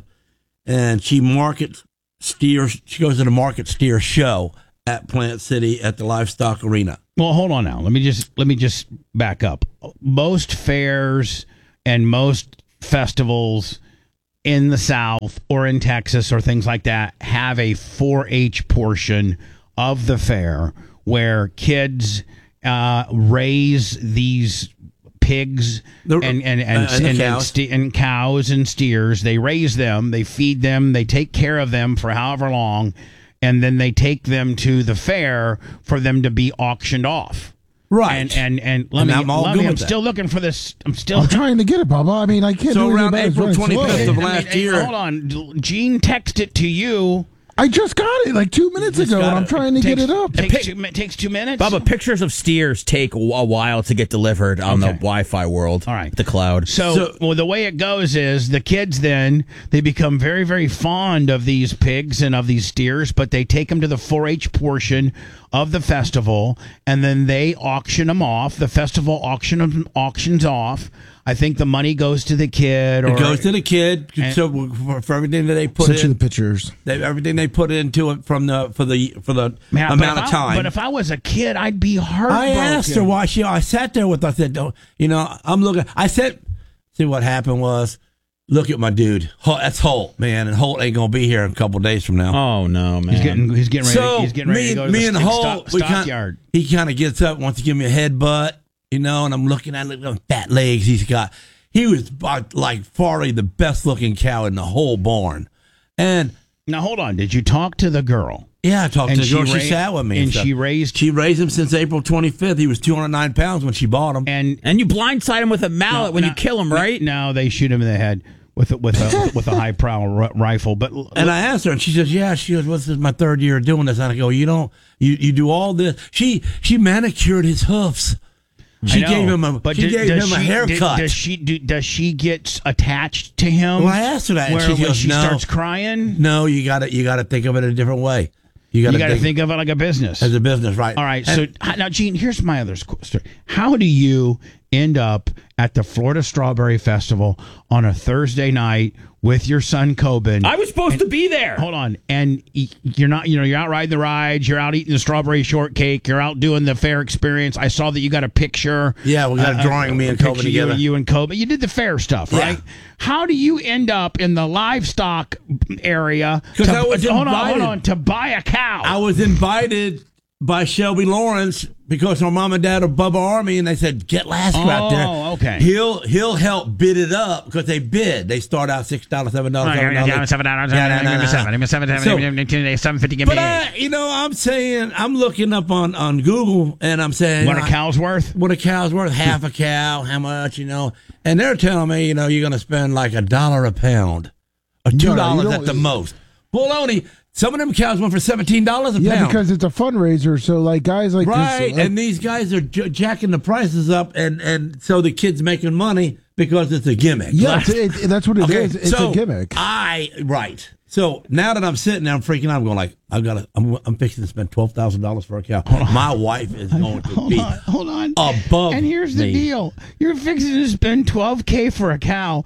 Speaker 14: and she markets steer. She goes to the market steer show at Plant City at the Livestock Arena.
Speaker 5: Well, hold on now. Let me just let me just back up. Most fairs and most festivals in the South or in Texas or things like that have a four H portion of the fair where kids uh, raise these pigs
Speaker 14: The-
Speaker 5: and and and,
Speaker 14: uh, and the
Speaker 5: and, and,
Speaker 14: cows.
Speaker 5: ste- and cows and steers. They raise them, they feed them, they take care of them for however long, and then they take them to the fair for them to be auctioned off.
Speaker 14: Right.
Speaker 5: And and and let
Speaker 14: And
Speaker 5: me,
Speaker 14: I'm all
Speaker 5: let
Speaker 14: good
Speaker 5: me I'm
Speaker 14: with that.
Speaker 5: still looking for this. I'm still
Speaker 7: I'm trying to get it, Bubba. I mean, I can't
Speaker 14: So
Speaker 7: do anything
Speaker 14: around
Speaker 7: about it. It's
Speaker 14: April
Speaker 7: running slow.
Speaker 14: twenty-fifth of
Speaker 5: I mean,
Speaker 14: last
Speaker 5: hey,
Speaker 14: year.
Speaker 5: Hold on, Gene texted it to you.
Speaker 7: I just got it like two minutes
Speaker 14: just
Speaker 7: ago,
Speaker 14: got
Speaker 7: and I'm
Speaker 14: it.
Speaker 7: trying to
Speaker 5: Takes-
Speaker 7: get it up.
Speaker 5: Takes two, mi- takes two minutes.
Speaker 13: Bubba, pictures of steers take a while to get delivered on the
Speaker 5: Okay.
Speaker 13: Wi-Fi world.
Speaker 5: All right.
Speaker 13: The cloud.
Speaker 5: So,
Speaker 14: So-
Speaker 5: well, the way it goes is the kids then they become very, very fond of these pigs and of these steers, but they take them to the four H portion of the festival, and then they auction them off. The festival auction 'em- auctions off. I think the money goes to the kid. Or,
Speaker 14: It goes to the kid.
Speaker 5: And-
Speaker 14: so for, for everything that they put
Speaker 7: Sent you the
Speaker 14: in,
Speaker 7: pictures.
Speaker 14: they, everything they put into it from the for the for the
Speaker 5: Man, but
Speaker 14: amount
Speaker 5: if
Speaker 14: of
Speaker 5: I-
Speaker 14: time.
Speaker 5: But if I was a kid, I'd be
Speaker 14: I
Speaker 5: heartbroken.
Speaker 14: asked her why she. I sat there with. I said, "Don't you know?" I'm looking. I said, "See what happened was, look at my dude. Holt, that's Holt, man, and Holt ain't gonna be here in a couple days from now."
Speaker 13: Oh no, man!
Speaker 5: He's getting he's getting ready.
Speaker 14: So
Speaker 5: to, he's getting ready
Speaker 14: me,
Speaker 5: to go to
Speaker 14: me
Speaker 5: the
Speaker 14: and
Speaker 5: stock-
Speaker 14: Holt, we kinda-
Speaker 5: stockyard.
Speaker 14: he kind of gets up, wants to give me a headbutt, you know, and I'm looking at the fat legs he's got. He was by, like Farley, the best looking cow in the whole barn, and
Speaker 5: Now hold on. Did you talk to the girl?
Speaker 14: yeah, I talked
Speaker 5: And
Speaker 14: to the girl.
Speaker 5: she
Speaker 14: She,
Speaker 5: ra-
Speaker 14: sat with me,
Speaker 5: and
Speaker 14: stuff.
Speaker 5: she raised-
Speaker 14: She raised him since April twenty-fifth. He was two hundred nine pounds when she bought him.
Speaker 5: And
Speaker 13: And you blindside him with a mallet
Speaker 5: No,
Speaker 13: when
Speaker 5: no,
Speaker 13: you kill him, right?
Speaker 5: No, they shoot him in the head with a, with a with a high prow r- rifle. But l-
Speaker 14: And I asked her, and she says, "Yeah." She goes, "What's this? My third year of doing this?" And I go, "You don't, you you do all this." She she manicured his hoofs. She
Speaker 5: I know,
Speaker 14: gave him a
Speaker 5: but
Speaker 14: she
Speaker 5: do-
Speaker 14: gave
Speaker 5: does
Speaker 14: him a
Speaker 5: she-
Speaker 14: haircut.
Speaker 5: Does she do, does she get attached to him?
Speaker 14: Well, I asked her that, and
Speaker 5: Where
Speaker 14: she
Speaker 5: when
Speaker 14: goes,
Speaker 5: she
Speaker 14: "No."
Speaker 5: starts crying,
Speaker 14: no, you got to you got to think of it a different way. You
Speaker 5: you
Speaker 14: got
Speaker 5: got
Speaker 14: to
Speaker 5: to think of it like a business.
Speaker 14: as a business, right?
Speaker 5: All right.
Speaker 14: And-
Speaker 5: So now, Gene, here's my other squ- story. How do you end up at the Florida Strawberry Festival on a Thursday night with your son Coben?
Speaker 13: I was supposed to be there.
Speaker 5: Hold on, and y- you're not. You know, you're out riding the rides. You're out eating the strawberry shortcake. You're out doing the fair experience. I saw that you got a picture.
Speaker 14: Yeah, we got a drawing of me and
Speaker 5: picture
Speaker 14: Coben
Speaker 5: you-
Speaker 14: together.
Speaker 5: You and Coben. You did the fair stuff,
Speaker 14: Yeah.
Speaker 5: right? How do you end up in the livestock area?
Speaker 14: 'Cause
Speaker 5: to-
Speaker 14: I was
Speaker 5: hold on, hold
Speaker 14: invited.
Speaker 5: on, to buy a cow.
Speaker 14: I was invited by Shelby Lawrence because her mom and dad are Bubba Army, and they said, "Get Lasker out there.
Speaker 5: Oh, okay.
Speaker 14: He'll he'll help bid it up because they bid. They start out six dollars, seven dollars, seven dollars,
Speaker 5: Seven dollars.
Speaker 14: Yeah, nah, nah, nah.
Speaker 5: Seven. Seven.
Speaker 14: So-
Speaker 5: Seven fifty. Give
Speaker 14: But
Speaker 5: me.
Speaker 14: I, you know, I'm saying I'm looking up on on Google, and I'm saying
Speaker 5: What a cow's worth?
Speaker 14: What a cow's worth? Half a cow? How much? You know? And they're telling me, you know, you're going to spend like a dollar a pound, or two
Speaker 7: No, you
Speaker 14: dollars
Speaker 7: don't-
Speaker 14: at the most. Baloney. Some of them cows went for seventeen dollars a
Speaker 7: Yeah,
Speaker 14: pound.
Speaker 7: because it's a fundraiser. So like guys like
Speaker 14: Right,
Speaker 7: this, like,
Speaker 14: and these guys are j- jacking the prices up, and, and so the kid's making money because it's a gimmick.
Speaker 7: yeah, it's, it, that's what it is.
Speaker 14: Okay,
Speaker 7: It's
Speaker 14: so
Speaker 7: a gimmick.
Speaker 14: I right. So now that I'm sitting there, I'm freaking out. I'm going like, I got to. I'm, I'm fixing to spend twelve thousand dollars for a cow. My wife is going to
Speaker 5: Hold
Speaker 14: be
Speaker 5: on, hold on.
Speaker 14: above.
Speaker 5: And here's the
Speaker 14: me.
Speaker 5: deal: you're fixing to spend twelve k for a cow.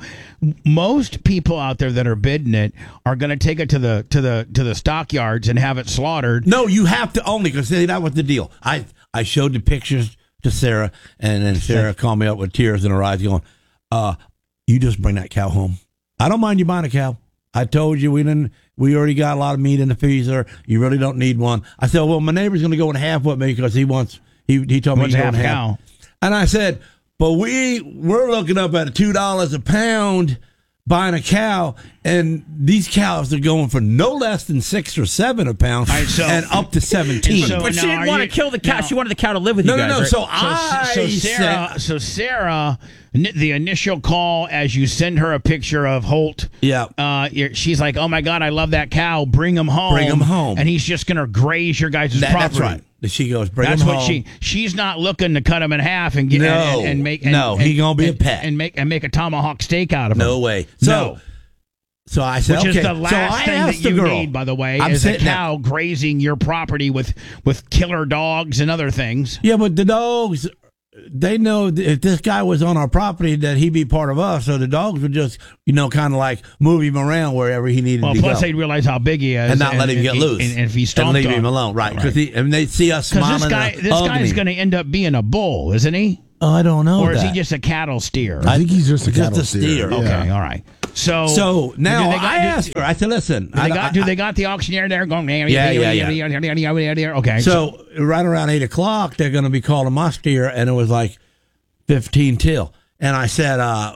Speaker 5: Most people out there that are bidding it are going to take it to the to the to the stockyards and have it slaughtered.
Speaker 14: No, you have to own it because that was the deal. I I showed the pictures to Sarah, and then Sarah called me up with tears in her eyes, going, "Uh, you just bring that cow home. I don't mind you buying a cow. I told you we didn't. We already got a lot of meat in the freezer. You really don't need one." I said, "Well, my neighbor's going to go in half with me because he wants. He he told me
Speaker 5: Wants
Speaker 14: he's
Speaker 5: half
Speaker 14: going
Speaker 5: a
Speaker 14: half."
Speaker 5: cow.
Speaker 14: And I said, "But we we're looking up at two dollars a pound." Buying a cow, and these cows are going for no less than six or seven a pound,
Speaker 5: right, so-
Speaker 14: and up to seventeen.
Speaker 5: So
Speaker 13: But she
Speaker 5: now,
Speaker 13: didn't
Speaker 5: are
Speaker 13: want to
Speaker 5: you-
Speaker 13: kill the cow.
Speaker 5: now-
Speaker 13: She wanted the cow to live with
Speaker 14: no,
Speaker 13: you
Speaker 14: no,
Speaker 13: guys.
Speaker 14: no.
Speaker 13: right?
Speaker 14: So,
Speaker 5: So,
Speaker 14: I
Speaker 5: so Sarah,
Speaker 14: said,
Speaker 5: so Sarah, n- the initial call as you send her a picture of Holt,
Speaker 14: yeah,
Speaker 5: uh, you're- she's like, "Oh my God, I love that cow. Bring him home.
Speaker 14: Bring him home."
Speaker 5: and he's just going to graze your guys'
Speaker 14: that,
Speaker 5: property."
Speaker 14: that's right. She goes, bring
Speaker 5: That's
Speaker 14: him
Speaker 5: what
Speaker 14: home.
Speaker 5: she. She's not looking to cut him in half and get
Speaker 14: No.
Speaker 5: and, and, and make. And,
Speaker 14: No, he
Speaker 5: and-
Speaker 14: gonna be a
Speaker 5: and-
Speaker 14: pet.
Speaker 5: and make and make a tomahawk steak out of him.
Speaker 14: No way. So,
Speaker 5: No.
Speaker 14: So I said,
Speaker 5: Which
Speaker 14: okay.
Speaker 5: is the last
Speaker 14: so I
Speaker 5: thing
Speaker 14: asked
Speaker 5: that
Speaker 14: the
Speaker 5: you
Speaker 14: girl,
Speaker 5: need, by the way,
Speaker 14: I'm
Speaker 5: is a
Speaker 14: sitting there-
Speaker 5: cow grazing your property with, with killer dogs and other things.
Speaker 14: Yeah, but the dogs, they know that if this guy was on our property that he'd be part of us. So the dogs would just, you know, kind of like move him around wherever he needed
Speaker 5: Well,
Speaker 14: to
Speaker 5: plus
Speaker 14: go.
Speaker 5: they'd realize how big he is.
Speaker 14: And not let him get
Speaker 5: and,
Speaker 14: loose.
Speaker 5: And, and if he
Speaker 14: and
Speaker 5: stomped
Speaker 14: leave
Speaker 5: on-
Speaker 14: him alone. Right. Because
Speaker 5: Right.
Speaker 14: and they see us
Speaker 5: Because
Speaker 14: smiling.
Speaker 5: this guy,
Speaker 14: and
Speaker 5: this
Speaker 14: hugging
Speaker 5: guy's
Speaker 14: him.
Speaker 5: going to end up being a bull, isn't he?
Speaker 14: Oh, I don't know
Speaker 5: Or is
Speaker 14: that.
Speaker 5: he just a cattle steer?
Speaker 7: I think he's just a
Speaker 14: Just
Speaker 7: cattle
Speaker 14: a steer.
Speaker 5: Okay,
Speaker 14: Yeah.
Speaker 5: all right. So,
Speaker 14: So now
Speaker 5: do they got-
Speaker 14: I
Speaker 5: do-
Speaker 14: asked her. I said, "Listen,
Speaker 5: Do they
Speaker 14: I,
Speaker 5: got,
Speaker 14: I,
Speaker 5: do they got the auctioneer there going?
Speaker 14: Yeah, yeah, yeah.
Speaker 5: Okay.
Speaker 14: So right around eight o'clock, they're going to be calling my steer, and it was like fifteen till. And I said, uh,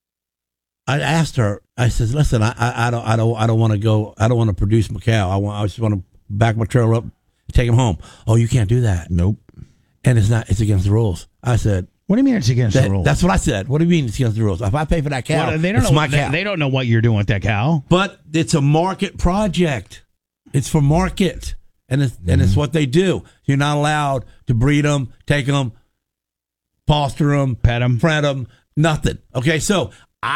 Speaker 14: I asked her. I said, "Listen, I, I, I don't, I don't, I don't want to go. I don't want to produce my cow. I want, I just want to back my trailer up, take him home. Oh, you can't do that.
Speaker 7: Nope.
Speaker 14: And it's not. It's against the rules." I said,
Speaker 5: What do you mean it's against
Speaker 14: that,
Speaker 5: the rules?
Speaker 14: That's what I said. What do you mean it's against the rules? If I pay for that cow,
Speaker 5: Well, they don't
Speaker 14: it's
Speaker 5: know.
Speaker 14: my
Speaker 5: they,
Speaker 14: cow.
Speaker 5: they don't know what you're doing with that cow.
Speaker 14: But it's a market project. It's for market, and it's and it's what they do. You're not allowed to breed them, take them, foster them,
Speaker 5: Pet 'em.
Speaker 14: friend them, nothing. Okay, so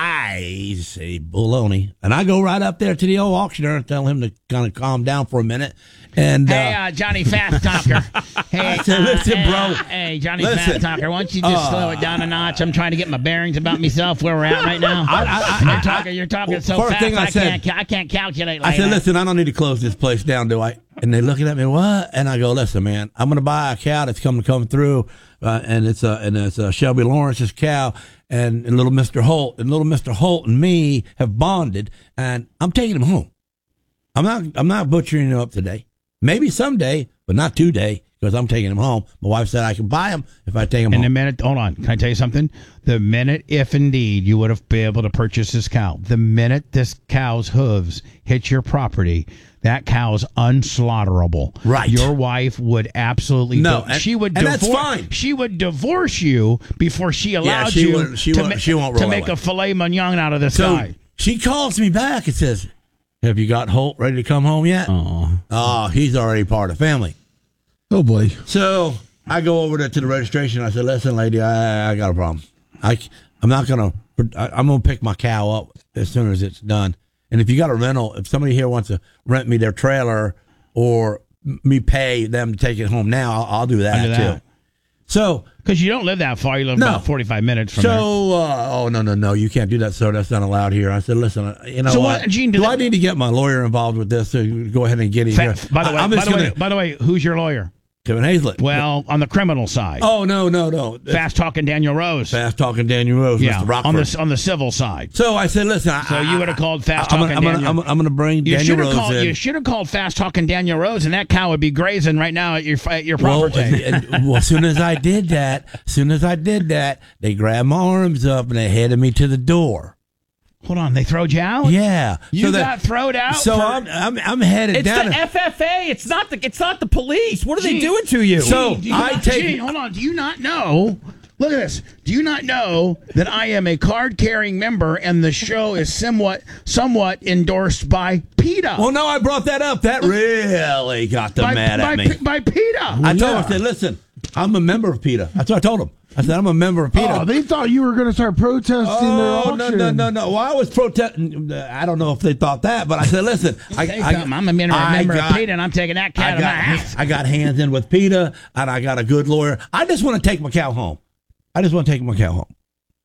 Speaker 14: I say baloney, and I go right up there to the old auctioneer and tell him to kind of calm down for a minute. And
Speaker 5: Hey,
Speaker 14: uh,
Speaker 5: uh, Johnny Fast Talker. Hey,
Speaker 14: I said,
Speaker 5: uh,
Speaker 14: listen,
Speaker 5: hey,
Speaker 14: bro.
Speaker 5: uh, hey, Johnny
Speaker 14: Listen.
Speaker 5: Fast Talker. Why don't you just
Speaker 14: Uh,
Speaker 5: slow it down a notch? I'm trying to get my bearings about myself where we're at right now.
Speaker 14: I- I-
Speaker 5: And
Speaker 14: I-
Speaker 5: you're talking. You're talking
Speaker 14: well,
Speaker 5: so
Speaker 14: first
Speaker 5: fast.
Speaker 14: thing I
Speaker 5: I,
Speaker 14: said-
Speaker 5: can't. ca- I can't calculate. Like
Speaker 14: I said,
Speaker 5: that.
Speaker 14: listen, I don't need to close this place down, do I? And they looking at me, what? And I go, listen, man, I'm going to buy a cow that's coming to come through, uh, and it's a and it's a Shelby Lawrence's cow, and, and little Mister Holt, and little Mister Holt and me have bonded, and I'm taking him home. I'm not I'm not butchering him up today. Maybe someday, but not today, because I'm taking him home. My wife said I can buy him if I take him
Speaker 5: And the
Speaker 14: home.
Speaker 5: minute, hold on, can I tell you something? The minute, if indeed you would have been able to purchase this cow, the minute this cow's hooves hit your property, that cow's unslaughterable.
Speaker 14: Right.
Speaker 5: Your wife would absolutely
Speaker 14: No,
Speaker 5: div-
Speaker 14: and-
Speaker 5: she would
Speaker 14: and
Speaker 5: divorce.
Speaker 14: that's fine.
Speaker 5: She would divorce you before she allowed
Speaker 14: she
Speaker 5: you
Speaker 14: wouldn't- she
Speaker 5: to,
Speaker 14: won't-
Speaker 5: ma-
Speaker 14: she won't
Speaker 5: to
Speaker 14: roll
Speaker 5: make
Speaker 14: away.
Speaker 5: a filet mignon out of this
Speaker 14: So
Speaker 5: guy.
Speaker 14: she calls me back and says, have you got Holt ready to come home yet?
Speaker 13: Oh.
Speaker 14: Oh, he's already part of the family.
Speaker 7: Oh boy.
Speaker 14: So I go over there to the registration. I said, "Listen, lady, I, I got a problem. I, I'm not gonna. I, I'm gonna pick my cow up as soon as it's done. And if you got a rental, if somebody here wants to rent me their trailer or m- me pay them to take it home now, I'll, I'll do that
Speaker 5: I'll do that.
Speaker 14: too. So,
Speaker 5: Because you don't live that far. You live
Speaker 14: No.
Speaker 5: about forty-five minutes from there.
Speaker 14: so uh, oh no no no, you can't do that, sir. That's not allowed here. I said, listen, uh, you know
Speaker 5: So
Speaker 14: what?
Speaker 5: what, Gene,
Speaker 14: do
Speaker 5: do
Speaker 14: I
Speaker 5: they-
Speaker 14: need to get my lawyer involved with this? To go ahead and get him here.
Speaker 5: Fa- by the way,
Speaker 14: I, I'm
Speaker 5: by
Speaker 14: just
Speaker 5: the way,
Speaker 14: gonna
Speaker 5: by the way, who's your lawyer?
Speaker 14: Kevin Hazlett.
Speaker 5: Well, on the criminal side.
Speaker 14: Oh no no no,
Speaker 5: Fast talking Daniel Rose.
Speaker 14: fast talking Daniel Rose,
Speaker 5: yeah,
Speaker 14: Mister Rockford.
Speaker 5: on the on the civil side.
Speaker 14: So I said, listen. I,
Speaker 5: So you would have called Fast
Speaker 14: I'm
Speaker 5: Talking
Speaker 14: gonna, I'm
Speaker 5: Daniel.
Speaker 14: gonna, I'm, I'm gonna bring
Speaker 5: You
Speaker 14: Daniel
Speaker 5: should have
Speaker 14: Rose
Speaker 5: called.
Speaker 14: in.
Speaker 5: You should have called Fast Talking Daniel Rose, and that cow would be grazing right now at your at your
Speaker 14: well,
Speaker 5: property.
Speaker 14: and- and- well, as soon as I did that, as soon as I did that, they grabbed my arms up and they headed me to the door.
Speaker 5: Hold on, they throwed you out.
Speaker 14: Yeah,
Speaker 5: You
Speaker 14: so
Speaker 5: got
Speaker 14: that,
Speaker 5: thrown out.
Speaker 14: So
Speaker 5: for-
Speaker 14: I'm, I'm I'm headed
Speaker 13: It's
Speaker 14: down.
Speaker 13: the
Speaker 14: to-
Speaker 13: F F A. It's not the. It's not the police. What are they
Speaker 5: Gene,
Speaker 13: doing to you?
Speaker 14: So
Speaker 5: Do you
Speaker 14: I
Speaker 5: not-
Speaker 14: take.
Speaker 5: Gene, hold on. Do you not know? Look at this. Do you not know that I am a card-carrying member, and the show is somewhat somewhat endorsed by PETA?
Speaker 14: Well, no, I brought that up. That really got them
Speaker 5: by,
Speaker 14: mad
Speaker 5: by,
Speaker 14: at me.
Speaker 5: By PETA.
Speaker 14: I told him, I said, listen, I'm a member of PETA. That's what I told him. I said, I'm a member of PETA.
Speaker 7: Oh, they thought you were going to start protesting their
Speaker 14: Oh,
Speaker 7: auction.
Speaker 14: no, no, no, no. Well, I was protesting. I don't know if they thought that, but I said, listen, I,
Speaker 5: Say
Speaker 14: I,
Speaker 5: something. I'm a member,
Speaker 14: I
Speaker 5: member
Speaker 14: got-
Speaker 5: of PETA, and I'm taking that cat
Speaker 14: I
Speaker 5: out of my
Speaker 14: got,
Speaker 5: house.
Speaker 14: I got hands in with PETA, and I got a good lawyer. I just want to take my cow home. I just want to take my cow home.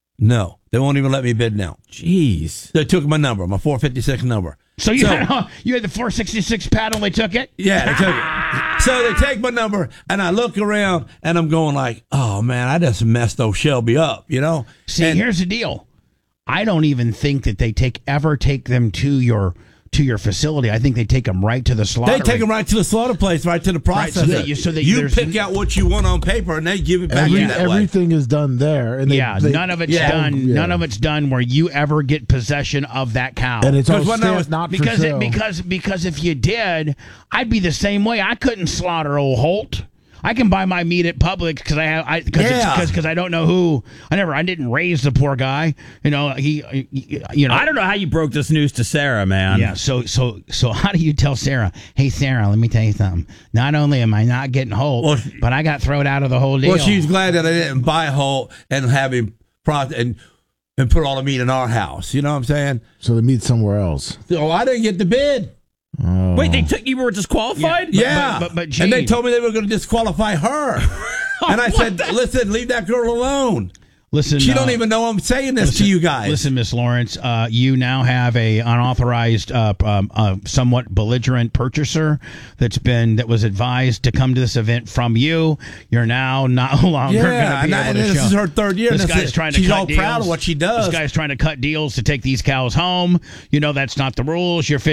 Speaker 14: No, they won't even let me bid now.
Speaker 13: Jeez.
Speaker 14: They took my number, my four fifty-six number.
Speaker 5: So you had, you had the four sixty-six paddle. They took it.
Speaker 14: Yeah, they took it. So they take my number, and I look around, and I'm going like, oh, man, I just messed old Shelby up, you know?
Speaker 5: See,
Speaker 14: And-
Speaker 5: here's the deal. I don't even think that they take ever take them to your to your facility. I think they take them right to the slaughter.
Speaker 14: They take them right to the slaughter place, right to the
Speaker 5: Right, so
Speaker 14: processor.
Speaker 5: that you- so that
Speaker 14: you
Speaker 5: there's-
Speaker 14: pick out what you want on paper, and they give it back
Speaker 7: Every,
Speaker 14: to you that way.
Speaker 7: everything is done there, and they,
Speaker 5: Yeah,
Speaker 7: they-
Speaker 5: none of it's
Speaker 14: Yeah.
Speaker 5: done.
Speaker 7: Yeah.
Speaker 5: None of it's done where you ever get possession of that cow.
Speaker 7: and it's all
Speaker 14: Because when I
Speaker 7: stamped
Speaker 14: was-
Speaker 7: not
Speaker 5: because
Speaker 7: for
Speaker 5: it,
Speaker 7: sale.
Speaker 5: because because if you did, I'd be the same way. I couldn't slaughter old Holt. I can buy my meat at Publix because I have I because
Speaker 14: Yeah.
Speaker 5: because I don't know who I never I didn't raise the poor guy. You know he, he you know
Speaker 13: I don't know how you broke this news to Sarah, man.
Speaker 5: Yeah, so so so how do you tell Sarah, hey Sarah, let me tell you something. Not only am I not getting Holt,
Speaker 14: Well,
Speaker 5: but I got thrown out of the whole deal.
Speaker 14: Well, she's glad that I didn't buy Holt and have him pro- and and put all the meat in our house. You know what I'm saying?
Speaker 7: So the meat somewhere else.
Speaker 14: Oh, I didn't get the bid.
Speaker 7: Oh.
Speaker 13: Wait, they took you were disqualified?
Speaker 14: Yeah,
Speaker 5: but- but- but
Speaker 14: and they
Speaker 5: Gene-
Speaker 14: told me they were going to disqualify her. And I said, "Listen, leave that girl alone.
Speaker 5: Listen,
Speaker 14: She don't
Speaker 5: uh,
Speaker 14: even know I'm saying this
Speaker 5: listen,
Speaker 14: to you guys."
Speaker 5: Listen, Miss Lawrence, uh, you now have a unauthorized, uh, um, uh, somewhat belligerent purchaser that's been that was advised to come to this event from you. You're now not longer
Speaker 14: Yeah,
Speaker 5: going to
Speaker 14: and
Speaker 5: be
Speaker 14: I-
Speaker 5: able
Speaker 14: and
Speaker 5: to
Speaker 14: this
Speaker 5: show.
Speaker 14: is her third year,
Speaker 5: This
Speaker 14: and this
Speaker 5: guy's
Speaker 14: is-
Speaker 5: trying to
Speaker 14: she's
Speaker 5: cut
Speaker 14: all
Speaker 5: deals.
Speaker 14: proud of what she does.
Speaker 5: This guy's trying to cut deals to take these cows home. You know that's not the rules. You're